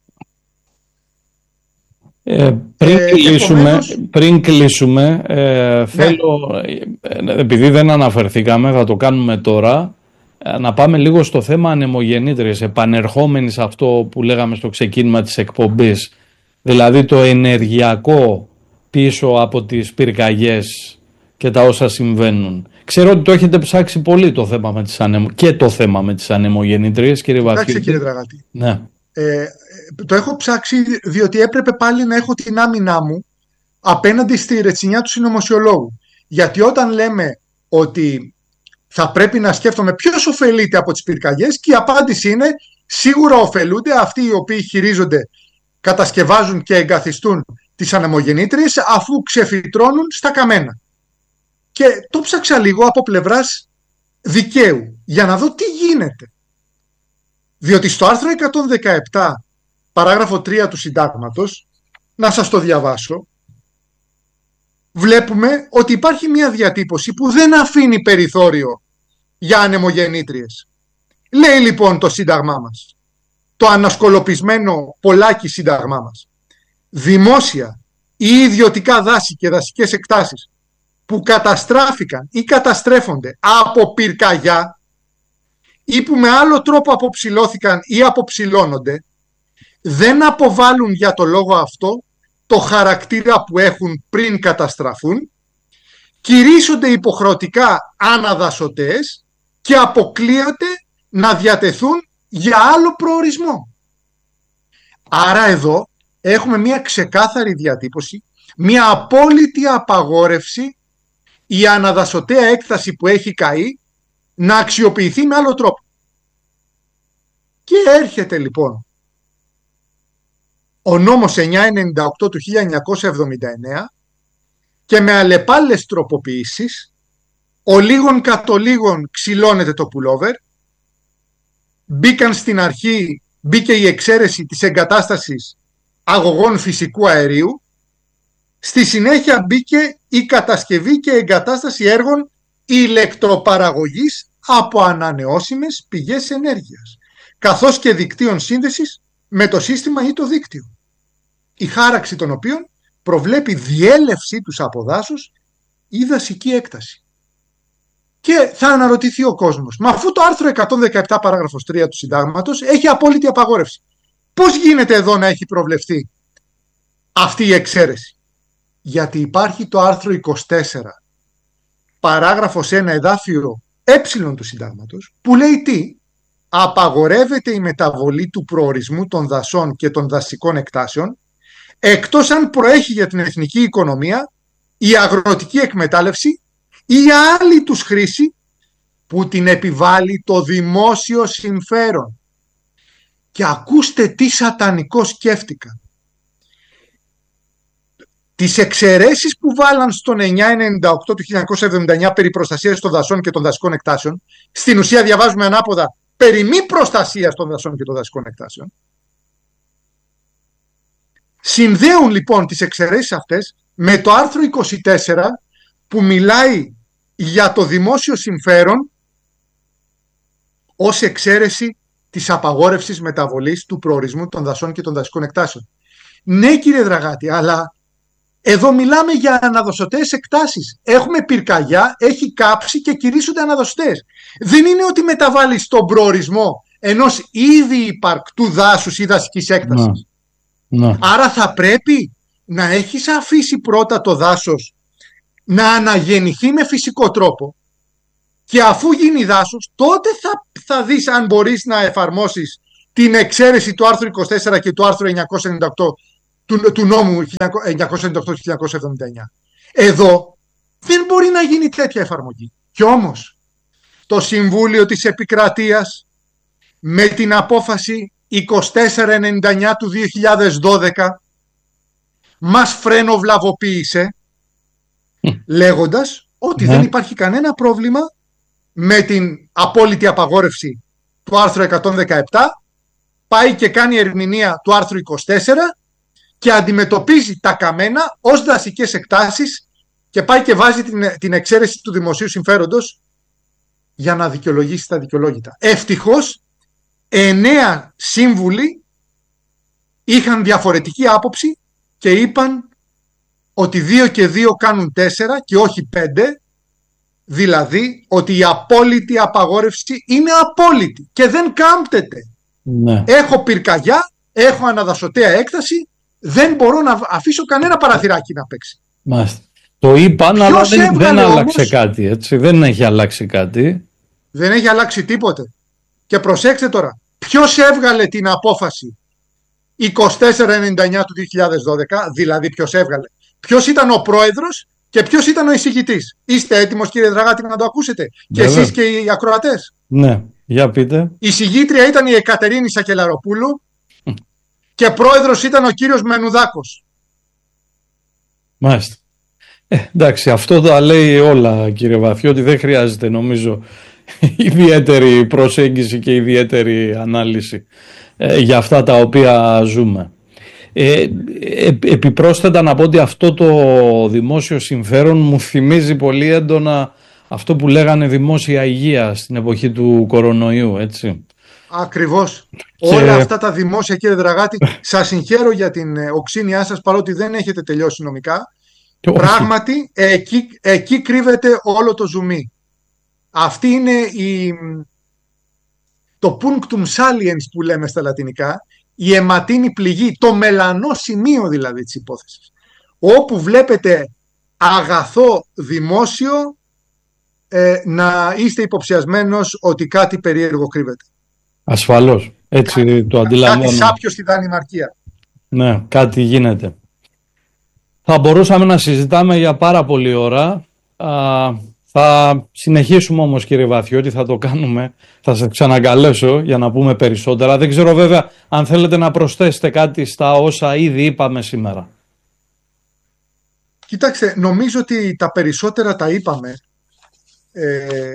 Ε, πριν, ε, κλείσουμε, επομένως... πριν κλείσουμε ε, ναι. θέλω, ε, επειδή δεν αναφερθήκαμε, θα το κάνουμε τώρα, ε, να πάμε λίγο στο θέμα ανεμογεννήτριες, επανερχόμενοι σε αυτό που λέγαμε στο ξεκίνημα της εκπομπής, δηλαδή το ενεργειακό πίσω από τις πυρκαγιές και τα όσα συμβαίνουν. Ξέρω ότι το έχετε ψάξει πολύ το θέμα με τις ανεμο... και το θέμα με τις ανεμογεννήτριες, κύριε Βασίλη. Εντάξει, κύριε Δραγάτη. Ναι. Ε, το έχω ψάξει διότι έπρεπε πάλι να έχω την άμυνά μου απέναντι στη ρετσινιά του συνωμοσιολόγου. Γιατί όταν λέμε ότι θα πρέπει να σκέφτομαι ποιος ωφελείται από τις πυρκαγιές, και η απάντηση είναι σίγουρα ωφελούνται αυτοί οι οποίοι χειρίζονται, κατασκευάζουν και εγκαθιστούν τις ανεμογεννήτριες αφού ξεφυτρώνουν στα καμένα. Και το ψάξα λίγο από πλευράς δικαίου για να δω τι γίνεται. Διότι στο άρθρο εκατόν δεκαεπτά παράγραφο τρία του συντάγματος, να σας το διαβάσω, βλέπουμε ότι υπάρχει μια διατύπωση που δεν αφήνει περιθώριο για ανεμογεννήτριες. Λέει λοιπόν το σύνταγμά μας, το ανασκολοπισμένο πολλάκι σύνταγμά μας, δημόσια ή ιδιωτικά δάση και δασικές εκτάσεις που καταστράφηκαν ή καταστρέφονται από πυρκαγιά ή που με άλλο τρόπο αποψηλώθηκαν ή αποψηλώνονται, δεν αποβάλλουν για το λόγο αυτό το χαρακτήρα που έχουν πριν καταστραφούν, κηρύσσονται υποχρεωτικά αναδασωτές και αποκλείονται να διατεθούν για άλλο προορισμό. Άρα εδώ έχουμε μια ξεκάθαρη διατύπωση, μια απόλυτη απαγόρευση η αναδασωτέα έκταση που έχει καεί να αξιοποιηθεί με άλλο τρόπο. Και έρχεται λοιπόν ο νόμος εννιακόσια ενενήντα οκτώ του χίλια εννιακόσια εβδομήντα εννέα και με αλλεπάλληλες τροποποιήσεις, ο λίγων κατ' ο λίγων ξυλώνεται το πουλόβερ, μπήκαν στην αρχή, μπήκε η εξαίρεση της εγκατάστασης αγωγών φυσικού αερίου, στη συνέχεια μπήκε η κατασκευή και εγκατάσταση έργων ηλεκτροπαραγωγής από ανανεώσιμες πηγές ενέργειας, καθώς και δικτύων σύνδεσης με το σύστημα ή το δίκτυο, η χάραξη των οποίων προβλέπει διέλευση τους από δάσος ή δασική έκταση. Και θα αναρωτηθεί ο κόσμος, μα αφού το άρθρο εκατόν δεκαεπτά παράγραφος τρία του συντάγματος έχει απόλυτη απαγόρευση, πώς γίνεται εδώ να έχει προβλεφθεί αυτή η εξαίρεση? Γιατί υπάρχει το άρθρο είκοσι τέσσερα παράγραφος ένα εδάφιο ε του συντάγματος που λέει τι? Απαγορεύεται η μεταβολή του προορισμού των δασών και των δασικών εκτάσεων εκτός αν προέχει για την εθνική οικονομία, η αγροτική εκμετάλλευση ή άλλη τους χρήση που την επιβάλλει το δημόσιο συμφέρον. Και ακούστε τι σατανικό σκέφτηκα. Τις εξαιρέσεις που βάλαν στον εννιακόσια ενενήντα οκτώ του χίλια εννιακόσια εβδομήντα εννέα περί προστασίας των δασών και των δασικών εκτάσεων, στην ουσία διαβάζουμε ανάποδα περί μη προστασίας των δασών και των δασικών εκτάσεων. Συνδέουν λοιπόν τις εξαιρέσεις αυτές με το άρθρο είκοσι τέσσερα που μιλάει για το δημόσιο συμφέρον ως εξαίρεση της απαγόρευσης μεταβολής του προορισμού των δασών και των δασικών εκτάσεων. Ναι κύριε Δραγάτη, αλλά Εδώ μιλάμε για αναδοσωτές εκτάσεις. Έχουμε πυρκαγιά, έχει κάψει και κηρύσσονται αναδοσωτές. Δεν είναι ότι μεταβάλλεις τον προορισμό ενός ήδη υπαρκτού δάσους ή δασικής έκτασης. Ναι. Ναι. Άρα θα πρέπει να έχεις αφήσει πρώτα το δάσος να αναγεννηθεί με φυσικό τρόπο και αφού γίνει δάσος, τότε θα, θα δεις αν μπορείς να εφαρμόσεις την εξαίρεση του άρθρου είκοσι τέσσερα και του άρθρου εννιακόσια ενενήντα οκτώ του, του νόμου εννιακόσια ενενήντα οκτώ χιλιάδες εβδομήντα εννιά. Εδώ δεν μπορεί να γίνει τέτοια εφαρμογή. Κι όμως το Συμβούλιο της Επικρατείας με την απόφαση είκοσι τέσσερα ενενήντα εννιά του δύο χιλιάδες δώδεκα μας φρενοβλαβοποίησε λέγοντας ότι ναι. δεν υπάρχει κανένα πρόβλημα με την απόλυτη απαγόρευση του άρθρου εκατόν δεκαεπτά, πάει και κάνει ερμηνεία του άρθρου είκοσι τέσσερα και αντιμετωπίζει τα καμένα ως δασικές εκτάσεις και πάει και βάζει την, την εξαίρεση του δημοσίου συμφέροντος για να δικαιολογήσει τα δικαιολόγητα. Ευτυχώς εννέα σύμβουλοι είχαν διαφορετική άποψη και είπαν ότι δύο και δύο κάνουν τέσσερα και όχι πέντε, δηλαδή ότι η απόλυτη απαγόρευση είναι απόλυτη και δεν κάμπτεται. Ναι. Έχω πυρκαγιά, έχω αναδασωτέα έκταση, δεν μπορώ να αφήσω κανένα παραθυράκι να παίξει. Μάλιστα. Το είπαν, αλλά δεν, δεν άλλαξε όμως, κάτι, έτσι. Δεν έχει αλλάξει κάτι. Δεν έχει αλλάξει τίποτε. Και προσέξτε τώρα, ποιος έβγαλε την απόφαση είκοσι τέσσερα ενενήντα εννιά του δύο χιλιάδες δώδεκα, δηλαδή ποιος έβγαλε. Ποιος ήταν ο πρόεδρος και ποιος ήταν ο εισηγητής. Είστε έτοιμος, κύριε Δραγάτη, να το ακούσετε? Και Βέβαια. Εσείς και οι ακροατές. Ναι, για πείτε. Η εισηγήτρια ήταν η Εκατερίνη Σακελαροπούλου και πρόεδρος ήταν ο κύριος Μενουδάκος. Μάλιστα. Ε, εντάξει, αυτό τα λέει όλα, κύριε Βαθιώτη, ότι δεν χρειάζεται νομίζω ιδιαίτερη προσέγγιση και ιδιαίτερη ανάλυση ε, για αυτά τα οποία ζούμε. Ε, ε, επιπρόσθετα να πω ότι αυτό το δημόσιο συμφέρον μου θυμίζει πολύ έντονα αυτό που λέγανε δημόσια υγεία στην εποχή του κορονοϊού, έτσι. Ακριβώς. Και... όλα αυτά τα δημόσια, κύριε Δραγάτη, σας συγχαίρω για την οξύνιά σας, παρότι δεν έχετε τελειώσει νομικά. Πράγματι, εκεί, εκεί κρύβεται όλο το ζουμί. Αυτή είναι η, το punctum saliens που λέμε στα λατινικά, η αιματίνη πληγή, το μελανό σημείο δηλαδή της υπόθεσης. Όπου βλέπετε αγαθό δημόσιο ε, να είστε υποψιασμένος ότι κάτι περίεργο κρύβεται. Ασφαλώς, έτσι κάτι, το αντιλαμβάνω. Κάτι σάπιο στη Δανημαρκία. Ναι, κάτι γίνεται. Θα μπορούσαμε να συζητάμε για πάρα πολλή ώρα. Α, θα συνεχίσουμε όμως, κύριε Βαθιώτη, θα το κάνουμε. Θα σας ξανακαλέσω για να πούμε περισσότερα. Δεν ξέρω βέβαια αν θέλετε να προσθέσετε κάτι στα όσα ήδη είπαμε σήμερα. Κοιτάξτε, νομίζω ότι τα περισσότερα τα είπαμε. Ε,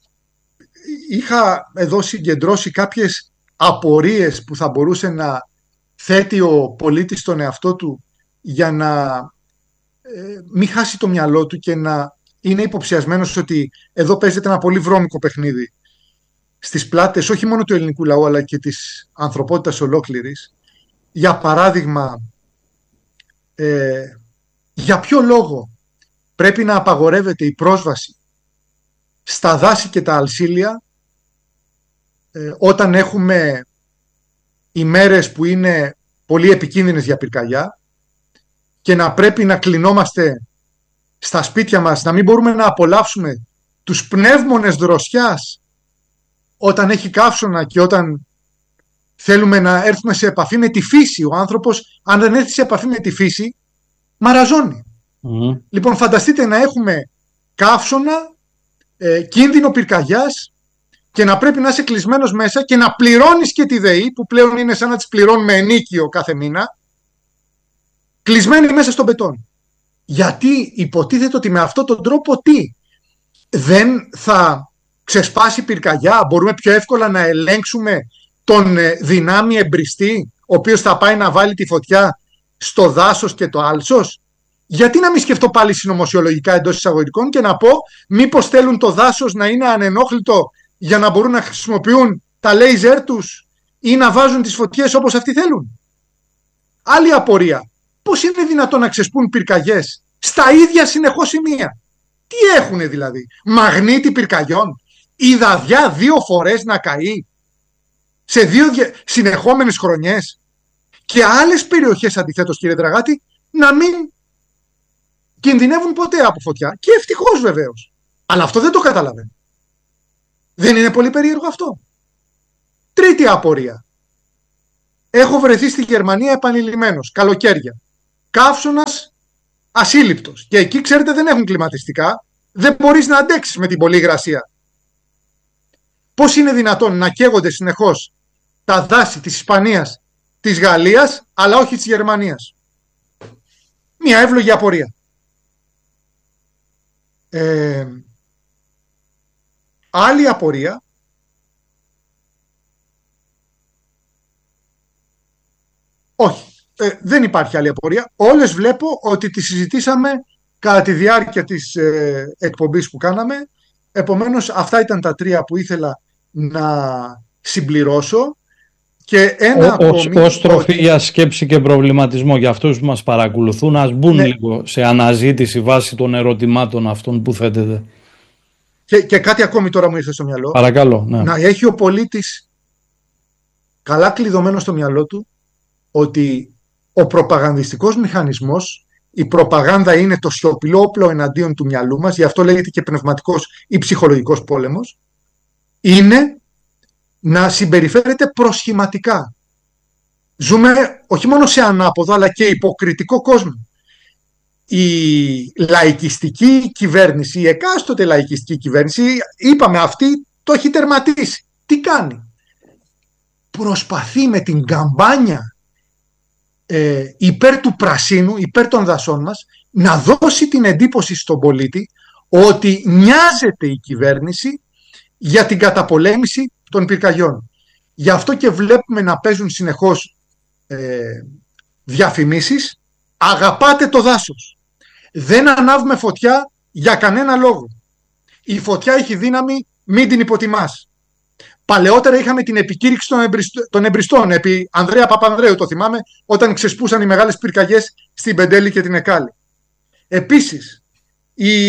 είχα εδώ συγκεντρώσει κάποιες απορίες που θα μπορούσε να θέτει ο πολίτης στον εαυτό του για να ε, μην χάσει το μυαλό του και να είναι υποψιασμένος ότι εδώ παίζεται ένα πολύ βρώμικο παιχνίδι στις πλάτες όχι μόνο του ελληνικού λαού αλλά και της ανθρωπότητας ολόκληρης. Για παράδειγμα, ε, για ποιο λόγο πρέπει να απαγορεύεται η πρόσβαση στα δάση και τα αλσίλια ε, όταν έχουμε ημέρες που είναι πολύ επικίνδυνες για πυρκαγιά και να πρέπει να κλεινόμαστε στα σπίτια μας, να μην μπορούμε να απολαύσουμε τους πνεύμονες δροσιάς όταν έχει καύσωνα και όταν θέλουμε να έρθουμε σε επαφή με τη φύση. Ο άνθρωπος, αν δεν έρθει σε επαφή με τη φύση, μαραζώνει. Mm. Λοιπόν, φανταστείτε να έχουμε καύσωνα, ε, κίνδυνο πυρκαγιάς και να πρέπει να είσαι κλεισμένος μέσα και να πληρώνεις και τη ΔΕΗ, που πλέον είναι σαν να τις πληρώνουμε ενίκιο κάθε μήνα, κλεισμένοι μέσα στον μπετόν. Γιατί υποτίθεται ότι με αυτόν τον τρόπο τι, δεν θα ξεσπάσει πυρκαγιά, μπορούμε πιο εύκολα να ελέγξουμε τον δυνάμει εμπριστή, ο οποίος θα πάει να βάλει τη φωτιά στο δάσος και το άλσος. Γιατί να μην σκεφτώ πάλι συνωμοσιολογικά εντός εισαγωγικών και να πω μήπως θέλουν το δάσος να είναι ανενόχλητο για να μπορούν να χρησιμοποιούν τα λέιζερ τους ή να βάζουν τις φωτιές όπως αυτοί θέλουν. Άλλη απορία. Πώς είναι δυνατόν να ξεσπούν πυρκαγιές στα ίδια συνεχώς σημεία? Τι έχουνε δηλαδή? Μαγνήτη πυρκαγιών? Η Δαδιά δύο φορές να καεί σε δύο συνεχόμενες χρονιές? Και άλλες περιοχές αντιθέτως, κύριε Δραγάτη, να μην κινδυνεύουν ποτέ από φωτιά. Και ευτυχώς βεβαίως. Αλλά αυτό δεν το καταλαβαίνω. Δεν είναι πολύ περίεργο αυτό? Τρίτη απορία. Έχω βρεθεί στη Γερμανία επανειλημμένος, καλοκαίρια. Καύσωνας ασύλληπτος. Και εκεί, ξέρετε, δεν έχουν κλιματιστικά. Δεν μπορείς να αντέξεις με την πολλή υγρασία. Πώς είναι δυνατόν να καίγονται συνεχώς τα δάση της Ισπανίας, της Γαλλίας, αλλά όχι της Γερμανίας? Μια εύλογη απορία. Ε, άλλη απορία. Όχι, ε, δεν υπάρχει άλλη απορία. Όλες βλέπω ότι τις συζητήσαμε κατά τη διάρκεια της ε, εκπομπής που κάναμε. Επομένως, αυτά ήταν τα τρία που ήθελα να συμπληρώσω. Και ένα Ως, ως τροφή ότι... για σκέψη και προβληματισμό για αυτούς που μας παρακολουθούν, ας μπουν, ναι, λίγο σε αναζήτηση βάσει των ερωτημάτων αυτών που θέτετε. Και, και κάτι ακόμη τώρα μου ήρθε στο μυαλό. Παρακαλώ. Ναι. Να έχει ο πολίτης καλά κλειδωμένο στο μυαλό του ότι ο προπαγανδιστικός μηχανισμός, η προπαγάνδα είναι το σιωπηλό όπλο εναντίον του μυαλού μας, γι' αυτό λέγεται και πνευματικός ή ψυχολογικός πόλεμος, είναι να συμπεριφέρεται προσχηματικά. Ζούμε όχι μόνο σε ανάποδο αλλά και υποκριτικό κόσμο. Η λαϊκιστική κυβέρνηση, η εκάστοτε λαϊκιστική κυβέρνηση, είπαμε, αυτή το έχει τερματίσει. Τι κάνει? Προσπαθεί με την καμπάνια ε, υπέρ του πρασίνου, υπέρ των δασών μας, να δώσει την εντύπωση στον πολίτη ότι νοιάζεται η κυβέρνηση για την καταπολέμηση των πυρκαγιών. Γι' αυτό και βλέπουμε να παίζουν συνεχώς ε, διαφημίσεις. Αγαπάτε το δάσος. Δεν ανάβουμε φωτιά για κανένα λόγο. Η φωτιά έχει δύναμη, μην την υποτιμάς. Παλαιότερα είχαμε την επικήρυξη των, εμπριστών, των εμπριστών επί Ανδρέα Παπανδρέου, το θυμάμαι, όταν ξεσπούσαν οι μεγάλες πυρκαγιές στην Πεντέλη και την Εκάλη. Επίσης, οι,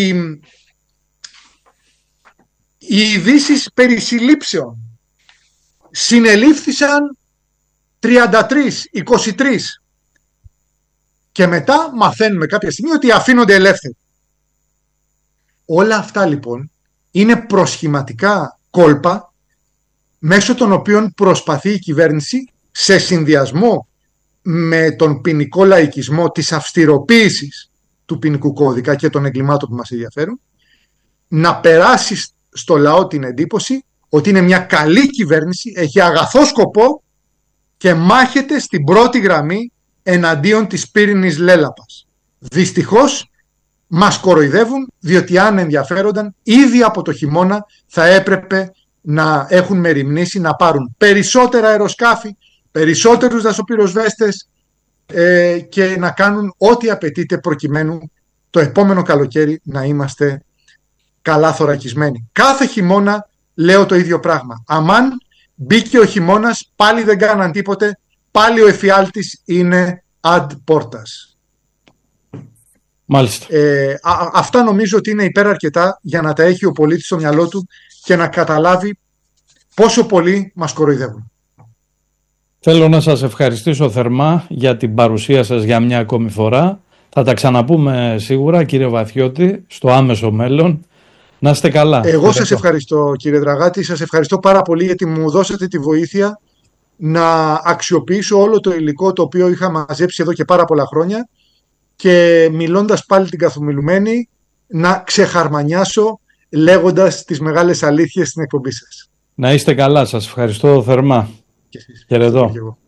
οι ειδήσεις περί συλλήψεων συνελήφθησαν τριάντα τρία, είκοσι τρία και μετά μαθαίνουμε κάποια στιγμή ότι αφήνονται ελεύθεροι. Όλα αυτά λοιπόν είναι προσχηματικά κόλπα μέσω των οποίων προσπαθεί η κυβέρνηση, σε συνδυασμό με τον ποινικό λαϊκισμό της αυστηροποίησης του ποινικού κώδικα και των εγκλημάτων που μας ενδιαφέρουν, να περάσει στο λαό την εντύπωση ότι είναι μια καλή κυβέρνηση, έχει αγαθό σκοπό και μάχεται στην πρώτη γραμμή εναντίον της πύρινης λέλαπας. Δυστυχώς μας κοροϊδεύουν, διότι αν ενδιαφέρονταν ήδη από το χειμώνα θα έπρεπε να έχουν μεριμνήσει να πάρουν περισσότερα αεροσκάφη, περισσότερους δασοπυροσβέστες ε, και να κάνουν ό,τι απαιτείται προκειμένου το επόμενο καλοκαίρι να είμαστε καλά θωρακισμένοι. Κάθε χειμώνα λέω το ίδιο πράγμα. Αμάν μπήκε ο χειμώνας, πάλι δεν κάναν τίποτε, πάλι ο εφιάλτης είναι ad portas. Μάλιστα. Ε, α, αυτά νομίζω ότι είναι υπεραρκετά για να τα έχει ο πολίτης στο μυαλό του και να καταλάβει πόσο πολύ μας κοροϊδεύουν. Θέλω να σας ευχαριστήσω θερμά για την παρουσία σας για μια ακόμη φορά. Θα τα ξαναπούμε σίγουρα, κύριε Βαθιώτη, στο άμεσο μέλλον. Να είστε καλά. Εγώ σας ευχαριστώ, κύριε Δραγάτη. Σας ευχαριστώ πάρα πολύ γιατί μου δώσατε τη βοήθεια να αξιοποιήσω όλο το υλικό το οποίο είχα μαζέψει εδώ και πάρα πολλά χρόνια και μιλώντας πάλι την καθομιλουμένη να ξεχαρμανιάσω λέγοντας τις μεγάλες αλήθειες στην εκπομπή σας. Να είστε καλά. Σας ευχαριστώ θερμά. Και εσείς. Χαιρετώ.